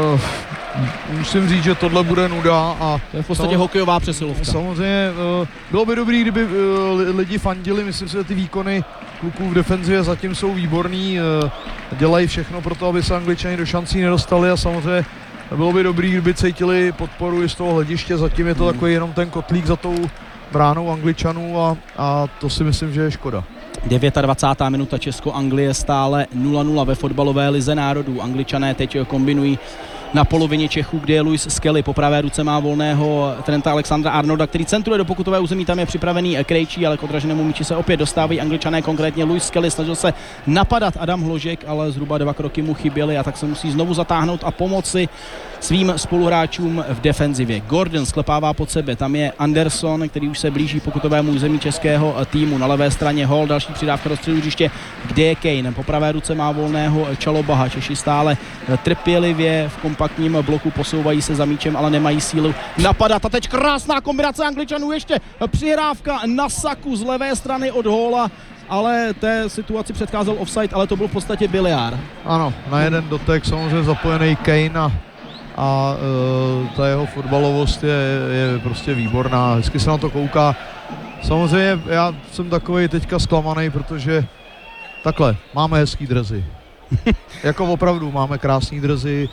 Musím říct, že tohle bude nuda a to je v podstatě hokejová přesilovka. Samozřejmě bylo by dobrý, kdyby lidi fandili, myslím si, že ty výkony kluků v defenzivě zatím jsou výborný, dělají všechno pro to, aby se Angličani do šancí nedostali a samozřejmě bylo by dobrý, kdyby cítili podporu i z toho hlediště, zatím je to takový jenom ten kotlík za tou bránou Angličanů a to si myslím, že je škoda. 29. minuta, Česko-Anglie stále 0-0 ve fotbalové lize národů. Angličané teď kombinují na polovině Čechů, kde je Louis Skelly. Po pravé ruce má volného Trenta Alexandra Arnolda, který centruje do pokutové území, tam je připravený Krejčí, ale k odraženému míči se opět dostávají Angličané, konkrétně Louis Skelly. Snažil se napadat Adam Hložek, ale zhruba 2 kroky mu chyběly a tak se musí znovu zatáhnout a pomoci svým spoluhráčům v defenzivě. Gordon sklepává pod sebe, tam je Anderson, který už se blíží pokutovému území českého týmu. Na levé straně Hall, další přidávka do středu hřiště, kde je Kane. Po pravé ruce má volného Čalobaha. Češi stále trpělivě v kompaktním bloku posouvají se za míčem, ale nemají sílu napadat. A teď krásná kombinace Angličanů, ještě přihrávka na Saku z levé strany od Halla, ale té situaci předcházel offside, ale to byl v podstatě biliár. Ano, na jeden dotek samozřejmě zapojený Kane a ta jeho fotbalovost je prostě výborná, hezky se na to kouká. Samozřejmě já jsem takovej teďka zklamaný, protože takhle, máme hezký dresy. Jako opravdu máme krásný dresy,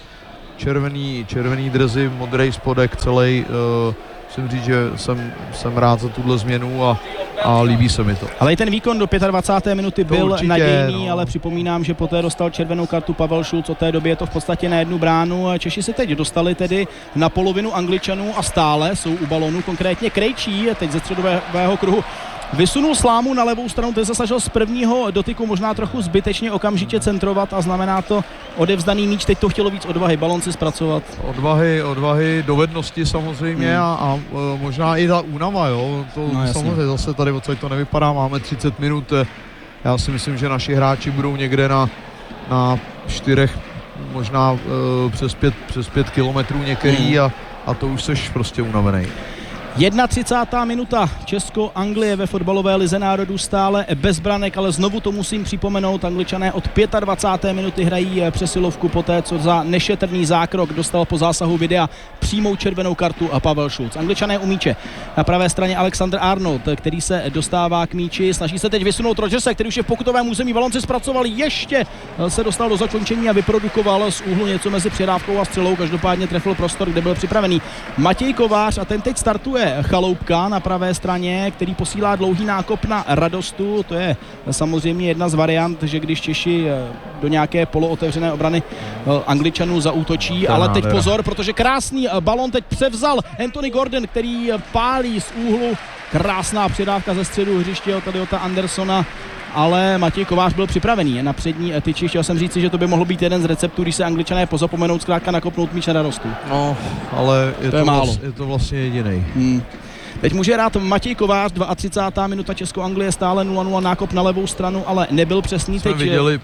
červený dresy, modrý spodek celý. Musím říct, že jsem rád za tuhle změnu a líbí se mi to. Ale i ten výkon do 25. minuty byl určitě nadějný, ale připomínám, že poté dostal červenou kartu Pavel Šulc, od té doby je to v podstatě na jednu bránu. Češi se teď dostali tedy na polovinu Angličanů a stále jsou u balonu, konkrétně Krejčí, teď ze středového kruhu vysunul Slámu na levou stranu, ten se snažil z prvního dotyku možná trochu zbytečně okamžitě centrovat a znamená to odevzdaný míč, teď to chtělo víc odvahy, balon si zpracovat. Odvahy, dovednosti samozřejmě a možná i ta únava, jo, to samozřejmě zase tady odsaď to nevypadá, máme 30 minut, já si myslím, že naši hráči budou někde na 4, možná přes 5 kilometrů některý a to už seš prostě unavený. 31. minuta, Česko-Anglie ve fotbalové lize národů stále bez branek, ale znovu to musím připomenout, Angličané od 25. minuty hrají přesilovku poté, co za nešetrný zákrok dostal po zásahu videa přímou červenou kartu a Pavel Šulc. Angličané u míče. Na pravé straně Alexander Arnold, který se dostává k míči, snaží se teď vysunout Rodgerse, který už je v pokutovém území, balon si zpracoval, ještě se dostal do zakončení a vyprodukoval z úhlu něco mezi přihrávkou a střelou, každopádně trefil prostor, kde byl připravený Matěj Kovář a ten teď startuje Chaloupka na pravé straně, který posílá dlouhý nákop na Radostu. To je samozřejmě jedna z variant, že když Češi do nějaké polootevřené obrany Angličanů zaútočí, ale teď pozor, protože krásný balon teď převzal Anthony Gordon, který pálí z úhlu. Krásná předávka ze středu hřiště od Eliota Andersona, ale Matěj Kovář byl připravený na přední tyči. Chtěl jsem říci, že to by mohl být jeden z receptů, když se Angličané pozapomenou zkrátka nakopnout míč na Radostu. No, ale je to vlastně jediný. Teď může hrát Matěj Kovář, 32. minuta, Česko-Anglie stále 0-0, nákop na levou stranu, ale nebyl přesný. Jsme viděli,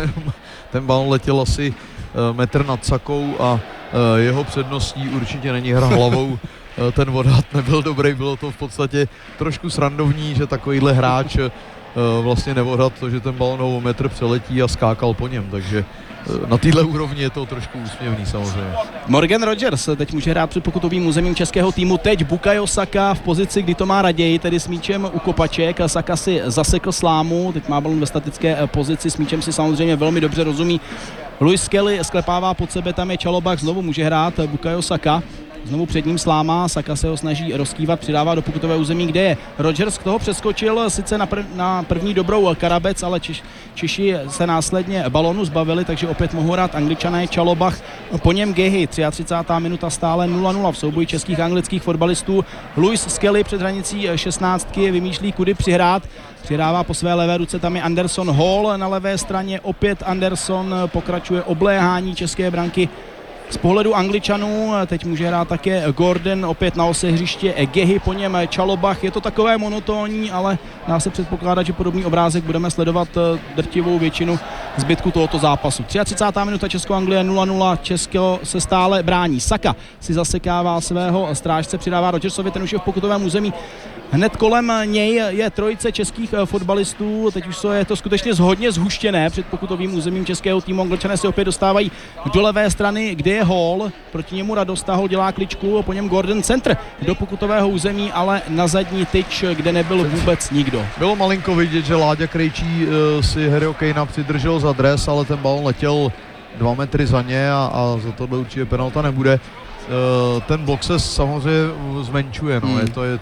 ten balon letěl asi metr nad Sakou a jeho předností určitě není hra hlavou. Ten odhad nebyl dobrý, bylo to v podstatě trošku srandovní, že takovýhle hráč vlastně neodhad to, že ten balon o metr přeletí a skákal po něm, takže na téhle úrovni je to trošku úsměvný samozřejmě. Morgan Rodgers teď může hrát před pokutovým územím českého týmu, teď Bukayo Saka v pozici, kdy to má raději, tedy s míčem u kopaček. Saka si zasekl Slámu, teď má balon ve statické pozici, s míčem si samozřejmě velmi dobře rozumí. Louis Skelly sklepává pod sebe, tam je Čalobach, znovu může hrát Bukayo Saka. Znovu před ním Sláma, Saka se ho snaží rozkývat, přidává do pokutové území, kde je Rodgers, k toho přeskočil sice na první dobrou Karabec, ale Češi se následně balonu zbavili, takže opět mohou hrát Angličané. Čalobach, po něm Gehy, 33. minuta stále 0-0 v souboji českých a anglických fotbalistů. Louis Skelly před hranicí 16 vymýšlí, kudy přihrát. Přihrává po své levé ruce, tam je Anderson Hall na levé straně, opět Anderson, pokračuje obléhání české branky Z pohledu Angličanů teď může hrát také Gordon, opět na ose hřiště Gehy, po něm Čalobach. Je to takové monotónní, ale dá se předpokládat, že podobný obrázek budeme sledovat drtivou většinu zbytku tohoto zápasu. 33. minuta Česko-Anglie 0-0, Česko se stále brání. Saka si zasekává svého strážce, přidává Rodgersovi, ten už je v pokutovém území. Hned kolem něj je trojice českých fotbalistů, teď už je to skutečně hodně zhuštěné před pokutovým územím českého týmu. Angličané se opět dostávají do levé strany, kde je Hall, proti němu Radosta, Hall dělá kličku, po něm Gordon centr do pokutového území, ale na zadní tyč, kde nebyl vůbec nikdo. Bylo malinko vidět, že Láďa Krejčí si Harryho Kanea přidržel za dres, ale ten balon letěl 2 metry za ně a za tohle určitě penalta nebude. Ten blok se samozřejmě zmenšuje, no.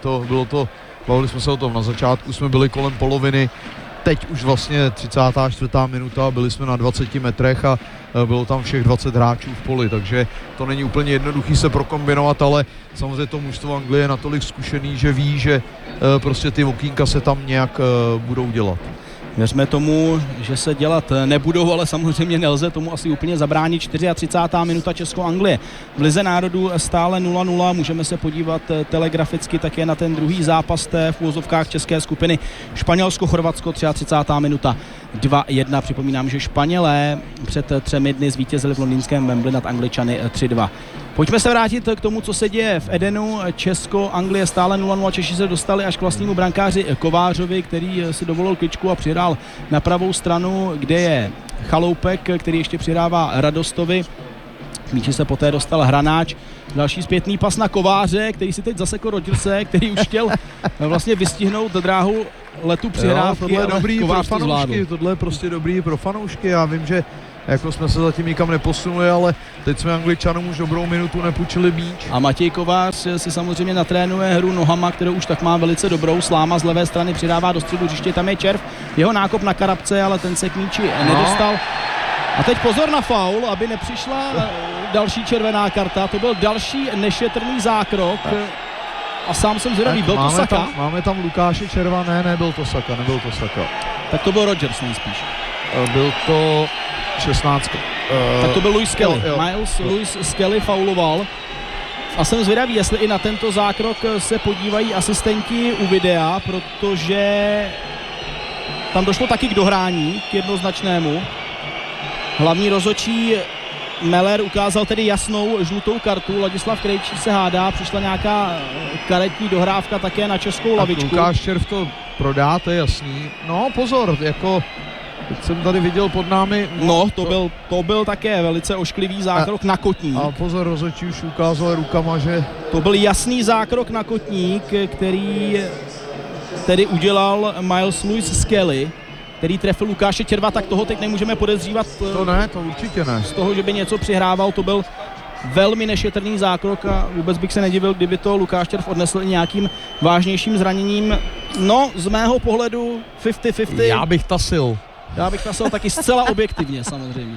Bavili jsme se o tom, na začátku jsme byli kolem poloviny, teď už vlastně 34. minuta, byli jsme na 20 metrech a bylo tam všech 20 hráčů v poli, takže to není úplně jednoduchý se prokombinovat, ale samozřejmě to mužstvo Anglie je natolik zkušený, že ví, že prostě ty okýnka se tam nějak budou dělat. Věřme tomu, že se dělat nebudou, ale samozřejmě nelze tomu asi úplně zabránit. 34. minuta Česko-Anglie. V Lize národů stále 0-0. Můžeme se podívat telegraficky také na ten druhý zápas té v úvozovkách české skupiny Španělsko-Chorvatsko. 33. minuta 2-1. Připomínám, že Španělé před 3 dny zvítězili v londýnském Wembley nad Angličany 3-2. Pojďme se vrátit k tomu, co se děje v Edenu. Česko, Anglie stále 0-0. Češi se dostali až k vlastnímu brankáři Kovářovi, který si dovolil kličku a přihrál na pravou stranu, kde je Chaloupek, který ještě přihrává Radostovi. K míči se poté dostal Hranáč. Další zpětný pas na Kováře, který si teď zasekl Rodgerse, který už chtěl vlastně vystihnout dráhu letu přihrávky. Tohle je dobrý pro fanoušky, tohle je prostě dobrý pro fanoušky. Já vím, že jako jsme se zatím nikam neposunuli, ale teď jsme Angličanům už dobrou minutu nepůjčili míč. A Matěj Kovář si samozřejmě natrénuje hru nohama, kterou už tak má velice dobrou. Sláma z levé strany přidává do středu hřiště, tam je Červ. Jeho nákop na Karabce, ale ten se k míči nedostal. A teď pozor na faul, aby nepřišla další červená karta. To byl další nešetrný zákrok. A sám jsem zvědavý, byl to Saka? Máme tam Lukáše Červa, nebyl to Saka. Tak to byl Rodgers nejspíš. Byl to 16. Tak to byl Louis Skelly. Jo. Louis Skelly fauloval. A jsem zvědavý, jestli i na tento zákrok se podívají asistenti u videa, protože tam došlo taky k dohrání, k jednoznačnému. Hlavní rozhodčí Meller ukázal tedy jasnou žlutou kartu, Ladislav Krejčí se hádá, přišla nějaká karetní dohrávka také na českou lavičku. Lukáš Červ to prodá, to je jasný. No pozor, jako teď jsem tady viděl pod námi. To byl také velice ošklivý zákrok na kotník. A pozor, rozhodčí už ukázal rukama, že... To byl jasný zákrok na kotník, který tedy udělal Miles Lewis Skelly, který trefil Lukáše Červa, tak toho teď nemůžeme podezřívat. To určitě ne. Z toho, že by něco přihrával, to byl velmi nešetrný zákrok a vůbec bych se nedivil, kdyby to Lukáš Červ odnesl i nějakým vážnějším zraněním. No, z mého pohledu 50-50. Já bych tasil taky zcela objektivně samozřejmě.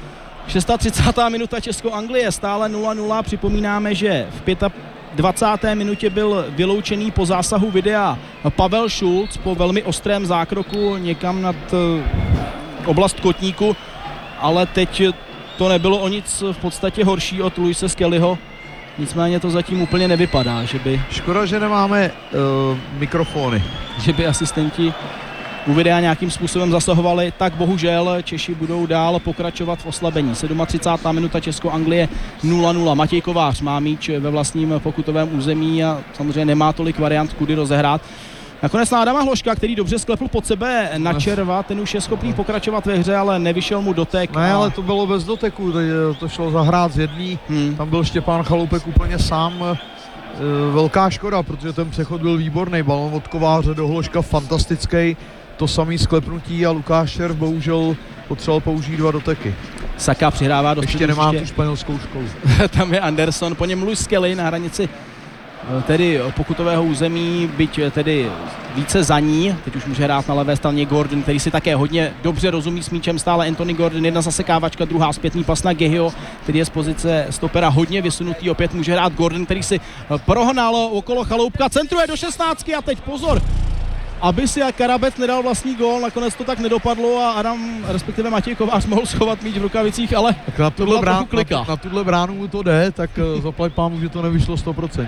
36. minuta Česko-Anglie, stále 0-0. Připomínáme, že v 25. minutě byl vyloučený po zásahu videa Pavel Šulc po velmi ostrém zákroku někam nad oblast kotníku, ale teď to nebylo o nic v podstatě horší od Louise Skellyho. Nicméně to zatím úplně nevypadá, že by... Škoda, že nemáme mikrofony. Že by asistenti u videa nějakým způsobem zasahovali, tak bohužel Češi budou dál pokračovat v oslabení. 37. minuta Česko-Anglie 0-0. Matěj Kovář má míč ve vlastním pokutovém území a samozřejmě nemá tolik variant, kudy rozehrát. Nakonec na Adama Hloška, který dobře sklepl pod sebe na Červa, ten už je schopný pokračovat ve hře, ale nevyšel mu dotek. Ne, ale to bylo bez doteku, to šlo zahrát z jedný, tam byl Štěpán Chaloupek úplně sám. Velká škoda, protože ten přechod byl výborný, balon od Kováře do Hloška fantastický, to samý sklepnutí a Lukáš Červ bohužel potřeboval použít 2 doteky. Saka přihrává do ještě nemá tu španělskou školu. Tam je Anderson, po něm Louis Skelly na hranici tedy pokutového území, byť tedy více za ní. Teď už může hrát na levé straně Gordon, který si také hodně dobře rozumí s míčem, stále Anthony Gordon, jedna zasekávačka, druhá zpětný pas na Gehyho, který je z pozice stopera hodně vysunutý, opět může hrát Gordon, který si prohnal okolo Chaloupka, centruje do 16 a teď pozor. aby si Karabec nedal vlastní gól, nakonec to tak nedopadlo a Adam, respektive Matěj Kovář mohl schovat míč v rukavicích, ale tak na to byla trochu klika. Na tuhle bránu mu to jde, tak zaplať pámu, že to nevyšlo 100%.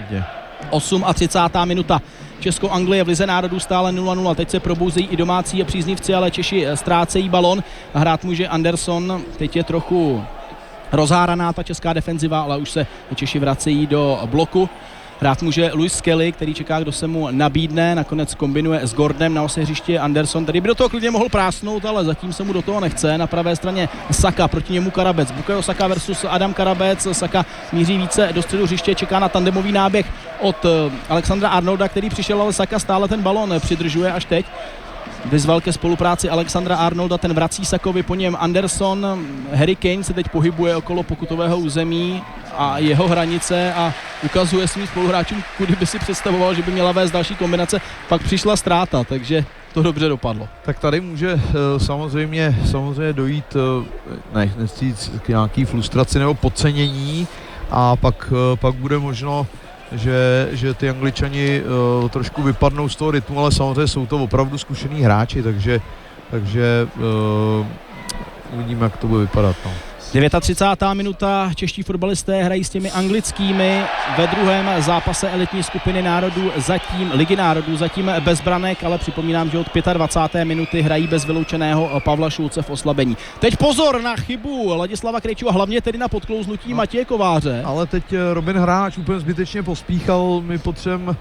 38. minuta. Česko-Anglie v Lize národů stále 0-0. Teď se probouzejí i domácí a příznivci, ale Češi ztrácejí balon. Hrát může Anderson. Teď je trochu rozháraná ta česká defenziva, ale už se Češi vracejí do bloku. Hrát může Luis Skelly, který čeká, kdo se mu nabídne, nakonec kombinuje s Gordonem, na ose hřiště Anderson, který by do toho klidně mohl prásnout, ale zatím se mu do toho nechce. Na pravé straně Saka, proti němu Karabec. Bukayo Saka versus Adam Karabec. Saka míří více do středu hřiště, čeká na tandemový náběh od Alexandra Arnolda, který přišel, ale Saka stále ten balon přidržuje až teď. Vyzval ke spolupráci Alexandra Arnolda, ten vrací Sakovi, po něm Anderson. Harry Kane se teď pohybuje okolo pokutového území a jeho hranice a ukazuje svým spoluhráčům, kudy by si představoval, že by měla vést další kombinace. Pak přišla ztráta, takže to dobře dopadlo. Tak tady může samozřejmě dojít nechci říct k nějaký frustraci nebo podcenění a pak bude možno, že ty Angličani trošku vypadnou z toho rytmu, ale samozřejmě jsou to opravdu zkušení hráči, takže uvidíme, jak to bude vypadat. No. 39. minuta, čeští fotbalisté hrají s těmi anglickými ve druhém zápase elitní skupiny národů, zatím Ligy národů, zatím bez branek, ale připomínám, že od 25. minuty hrají bez vyloučeného Pavla Šulce v oslabení. Teď pozor na chybu Ladislava Krejčího a hlavně tedy na podklouznutí Matěje Kováře. Ale teď Robin Hráč úplně zbytečně pospíchal, my potřebujeme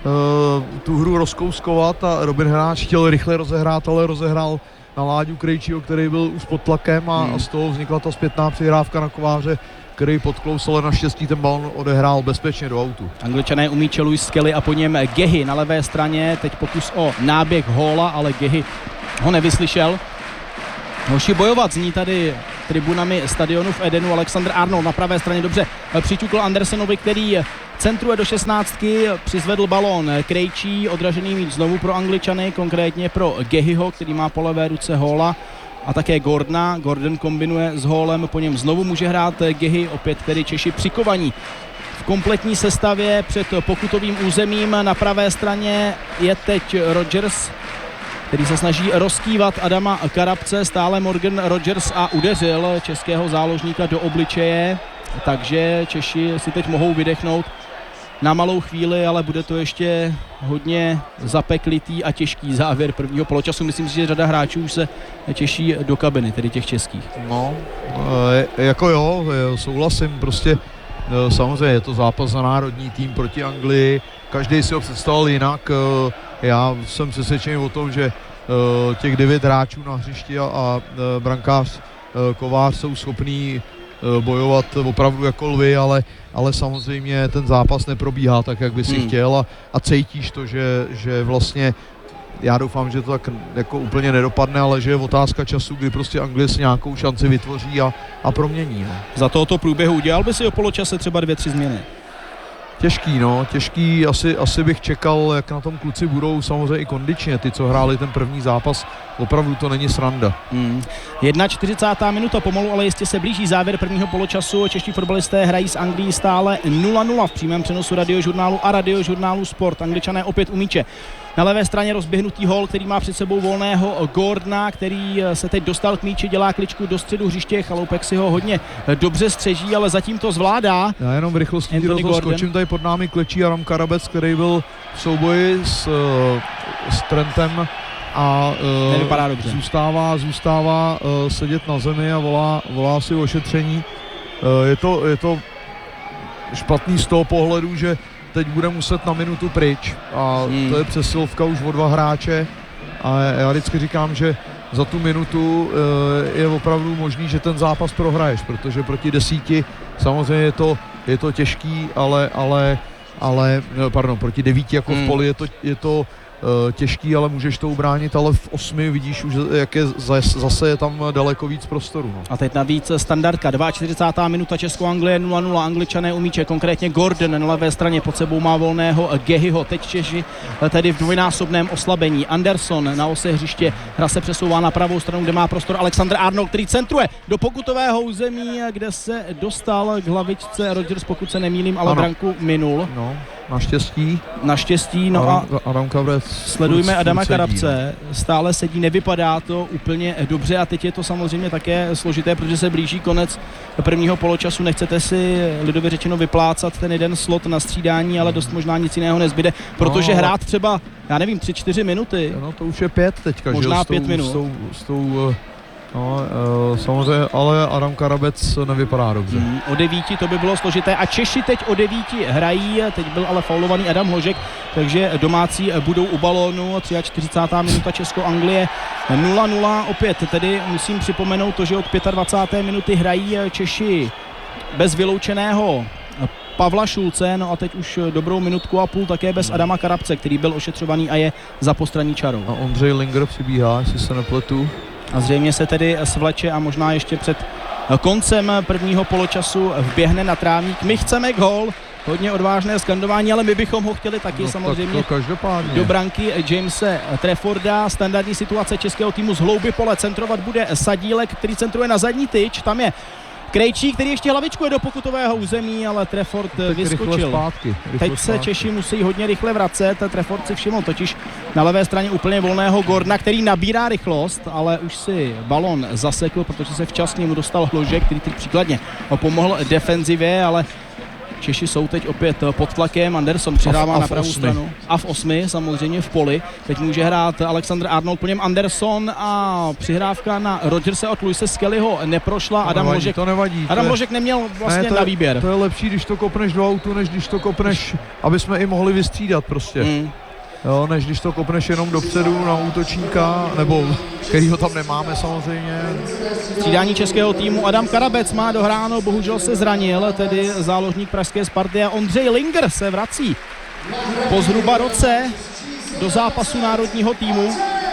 tu hru rozkouskovat a Robin Hráč chtěl rychle rozehrát, ale rozehrál na Láďu Krejčího, který byl už pod tlakem a z toho vznikla ta zpětná přihrávka na Kováře, který podklous, ale naštěstí ten balon odehrál bezpečně do autu. Angličané umí Luis Skelly a po něm Gehy na levé straně, teď pokus o náběh Hóla, ale Gehy ho nevyslyšel. Hoši bojovat zní tady tribunami stadionu v Edenu. Alexander Arnold na pravé straně dobře přiťukl Andersonovi, který centruje do 16, přizvedl balón Krejčí, odražený míč znovu pro Angličany, konkrétně pro Gehyho, který má po levé ruce Hóla a také Gordona. Gordon kombinuje s Hólem, po něm znovu může hrát Gehy, opět tedy Češi přikovaní. V kompletní sestavě před pokutovým územím na pravé straně je teď Rodgers, který se snaží rozkývat Adama Karabce, stále Morgan Rodgers a udeřil českého záložníka do obličeje, takže Češi si teď mohou vydechnout na malou chvíli, ale bude to ještě hodně zapeklitý a těžký závěr prvního poločasu. Myslím si, že řada hráčů už se těší do kabiny, tedy těch českých. No, jako jo, souhlasím, prostě samozřejmě je to zápas za národní tým proti Anglii, každý si ho představoval jinak, já jsem přesvědčený o tom, že těch 9 hráčů na hřišti a brankář Kovář jsou schopní bojovat opravdu jako lvy, ale samozřejmě ten zápas neprobíhá tak, jak by si chtěl a cítíš to, že vlastně já doufám, že to tak jako úplně nedopadne, ale že je otázka času, kdy prostě Anglie si nějakou šanci vytvoří a promění. No. Za tohoto průběhu udělal by si o poločase třeba 2-3 změny? Těžký, asi bych čekal, jak na tom kluci budou, samozřejmě i kondičně, ty, co hráli ten první zápas, opravdu to není sranda. 41. minuta, pomalu, ale jistě se blíží závěr prvního poločasu, čeští fotbalisté hrají s Anglií stále 0-0 v přímém přenosu Radiožurnálu a Radiožurnálu Sport. Angličané opět u míče. Na levé straně rozběhnutý Hall, který má před sebou volného Gordona, který se teď dostal k míči, dělá kličku do středu hřiště, Chaloupek si ho hodně dobře střeží, ale zatím to zvládá. Já jenom v rychlosti skočím, tady pod námi klečí Adam Karabec, který byl v souboji s Trentem a zůstává sedět na zemi a volá si ošetření. Je to špatný z toho pohledu, že teď bude muset na minutu pryč a to je přesilovka už o 2 hráče a já vždycky říkám, že za tu minutu je opravdu možný, že ten zápas prohraješ, protože proti 10 samozřejmě je to těžký, ale proti 9 jako v poli je to těžký, ale můžeš to ubránit, ale v 8 vidíš už, jak je zase je tam daleko víc prostoru. No. A teď navíc standardka, 42. minuta, Česko-Anglie 0-0, Angličané u míče, konkrétně Gordon na levé straně, pod sebou má volného Gehyho, teď Češi tedy v dvojnásobném oslabení. Anderson na ose hřiště, hra se přesouvá na pravou stranu, kde má prostor Alexander Arnold, který centruje do pokutového území, kde se dostal k hlavičce Rodgers, pokud se nemýlím, ale branku minul. No. Naštěstí, no a Adam Kabrec. sledujme Adama Karabce, stále sedí, nevypadá to úplně dobře a teď je to samozřejmě také složité, protože se blíží konec prvního poločasu, nechcete si lidově řečeno vyplácat ten jeden slot na střídání, ale dost možná nic jiného nezbyde, protože hrát třeba, já nevím, 3-4 minuty. No to už je 5 teďka, možná 5 minut. Samozřejmě, ale Adam Karabec nevypadá dobře. O 9 to by bylo složité a Češi teď o 9 hrají, teď byl ale faulovaný Adam Hložek, takže domácí budou u balónu, 43. minuta Česko-Anglie 0-0 opět, tedy musím připomenout to, že od 25. minuty hrají Češi bez vyloučeného Pavla Šulce, no a teď už dobrou minutku a půl také bez Adama Karabce, který byl ošetřovaný a je za postranní čarou. A Ondřej Linger přibíhá, jestli se nepletu. A zřejmě se tedy svleče a možná ještě před koncem prvního poločasu vběhne na trávník. My chceme gól, hodně odvážné skandování, ale my bychom ho chtěli taky samozřejmě do branky Jamese Trefforda. Standardní situace českého týmu z hlouby pole, centrovat bude Sadílek, který centruje na zadní tyč, tam je Krejčí, který ještě hlavičkuje do pokutového území, ale Trefford vyskočil. Teď se Češi musí hodně rychle vracet. Trefford si všiml totiž na levé straně úplně volného Gordona, který nabírá rychlost, ale už si balon zasekl, protože se včasně mu dostal Hložek, který teď příkladně pomohl defenzivě, ale Češi jsou teď opět pod tlakem, Anderson přihrává na pravou stranu. A v 8 samozřejmě v poli. Teď může hrát Alexander Arnold, po něm Anderson a přihrávka na Rodgerse od Luise Skellyho neprošla. To nevadí. Adam Hložek neměl vlastně na výběr. To je lepší, když to kopneš do autu, než když to kopneš, aby jsme i mohli vystřídat prostě. Jo, než když to kopneš jenom dopředu na útočníka, nebo kterýho tam nemáme samozřejmě. Střídání českého týmu Adam Karabec má dohráno, bohužel se zranil, tedy záložník pražské Sparty, a Ondřej Linger se vrací po zhruba roce do zápasu národního týmu.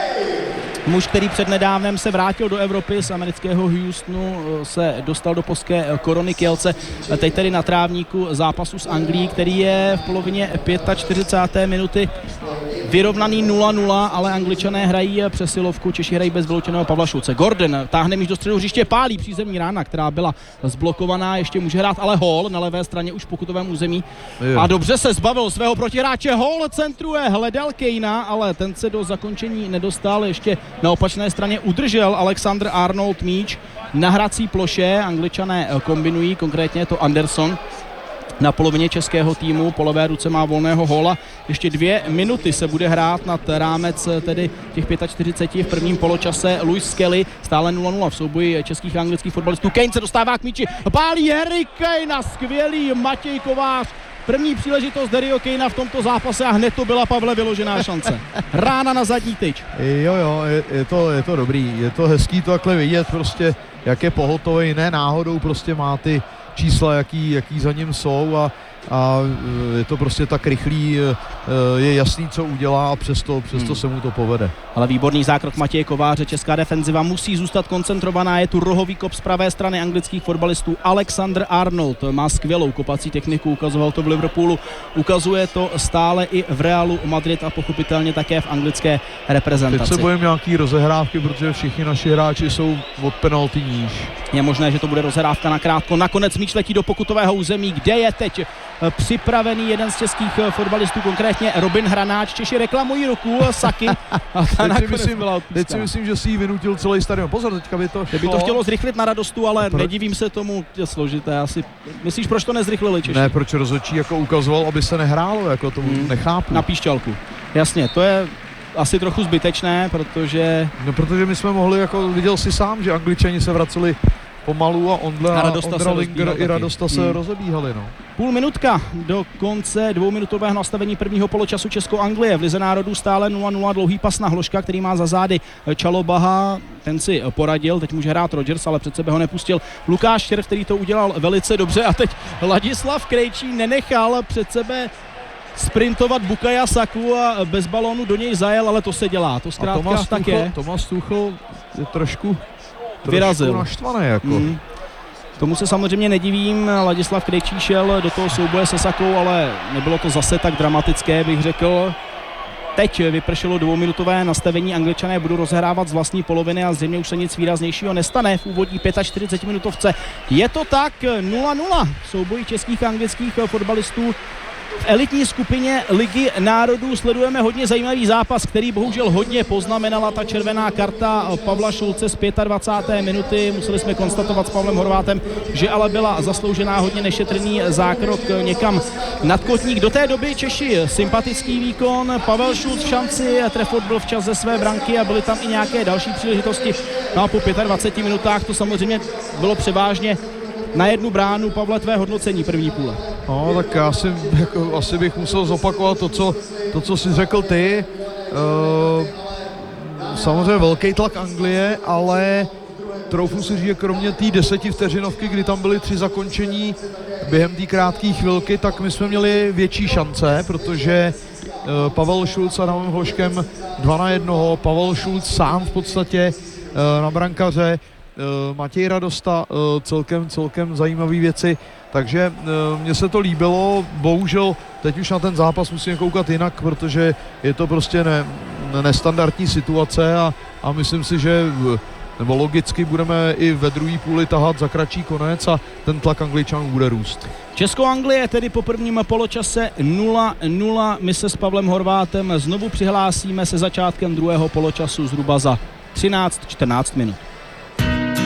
Muž, který přednedávnem se vrátil do Evropy z amerického Houstonu, se dostal do polské Korony Kielce, teď tedy na trávníku zápasu s Anglií, který je v polovině 45. minuty vyrovnaný 0-0, ale Angličané hrají přesilovku, Češi hrají bez vyloučeného Pavla Šulce. Gordon táhne míč do středu hřiště, pálí přízemní rána, která byla zblokovaná, ještě může hrát ale Hall na levé straně už v pokutovém území. A dobře se zbavil svého protihráče, Hall centruje, hledal Kejna, ale ten se do zakončení nedostal, ještě na opačné straně udržel Alexander Arnold míč na hrací ploše, Angličané kombinují, konkrétně to Anderson na polovině českého týmu, po levé ruce má volného Halla. Ještě 2 minuty se bude hrát nad rámec tedy těch 45 v prvním poločase. Luis Skelly stále 0-0 v souboji českých a anglických fotbalistů. Kane se dostává k míči, pálí Harry Kane a skvělý Matěj Kovář. První příležitost Harryho Kanea v tomto zápase a hned to byla, Pavle, vyložená šance. Rána na zadní tyč. Jo, je to dobrý, je to hezký to takhle vidět, prostě jak je pohotový, ne náhodou prostě má ty čísla, jaký za ním jsou a je to prostě tak rychlý, je jasný, co udělá a přesto se mu to povede. Ale výborný zákrok Matěje Kováře, česká defenziva musí zůstat koncentrovaná, je tu rohový kop z pravé strany anglických fotbalistů. Alexander Arnold má skvělou kopací techniku, ukazoval to v Liverpoolu, ukazuje to stále i v Realu Madrid a pochopitelně také v anglické reprezentaci. Teď se bojím nějaký rozehrávky, protože všichni naši hráči jsou od penalty níž. Je možné, že to bude rozehrávka nakrátko. Nakonec míč letí do pokutového území, kde je teď připravený jeden z českých fotbalistů, konkrétně Robin Hranáč. Češi reklamují ruku Saky. Teď si myslím, že si ji vynutil celý stadion. Pozor, teďka by to šlo. By to chtělo zrychlit na Radostu, ale nedivím se tomu, je složité. Asi myslíš, proč to nezrychlili Češi? Ne, proč rozhodčí jako ukazoval, aby se nehrálo, jako tomu nechápu. Na píšťalku. Jasně, to je asi trochu zbytečné, protože... No, protože my jsme mohli, jako viděl si sám, že Angličani se vraceli pomalu a Ondra Linger i Radosta se rozebíhali. No. Půl minutka do konce 2minutového nastavení prvního poločasu Česko-Anglie. V Lize národů stále 0-0, dlouhý pas na Hložka, který má za zády Čalobaha. Ten si poradil, teď může hrát Rodgers, ale před sebe ho nepustil Lukáš Štěrv, který to udělal velice dobře, a teď Ladislav Krejčí nenechal před sebe sprintovat Bukaja Saku a bez balónu do něj zajel, ale to se dělá. To zkrátka tak je. Tomáš Tuchel je trošku vyrazil. Naštvaný jako. Tomu se samozřejmě nedivím, Ladislav Krejčí šel do toho souboje se Sakou, ale nebylo to zase tak dramatické, bych řekl. Teď vypršelo 2minutové nastavení, Angličané budou rozhrávat z vlastní poloviny a zřejmě už se nic výraznějšího nestane v úvodní 45 minutovce. Je to tak 0-0 v souboji českých a anglických fotbalistů V elitní skupině Ligy národů sledujeme hodně zajímavý zápas, který bohužel hodně poznamenala ta červená karta Pavla Šulce z 25. minuty. Museli jsme konstatovat s Pavlem Horvátem, že ale byla zasloužená hodně nešetrný zákrok někam nad kotník. Do té doby Češi sympatický výkon, Pavel Šulc v šanci, Trefort byl včas ze své branky a byly tam i nějaké další příležitosti. No a po 25 minutách to samozřejmě bylo převážně na jednu bránu. Pavle, tvé hodnocení první půle. No, tak já si, asi bych musel zopakovat to, co jsi řekl ty. Samozřejmě velký tlak Anglie, ale troufnu si říct, že kromě té 10 vteřinovky, kdy tam byly 3 zakončení během té krátké chvilky, tak my jsme měli větší šance, protože Pavel Šulc s Adamem Hloškem 2-1, Pavel Šulc sám v podstatě na brankaře, Matěj Radosta, celkem zajímavé věci, takže mně se to líbilo. Bohužel teď už na ten zápas musíme koukat jinak, protože je to prostě nestandardní situace a myslím si, že nebo logicky budeme i ve druhé půli tahat za kratší konec a ten tlak Angličanů bude růst. Česko-Anglie tedy po prvním poločase 0-0. My se s Pavlem Horvátem znovu přihlásíme se začátkem druhého poločasu zhruba za 13-14 minut.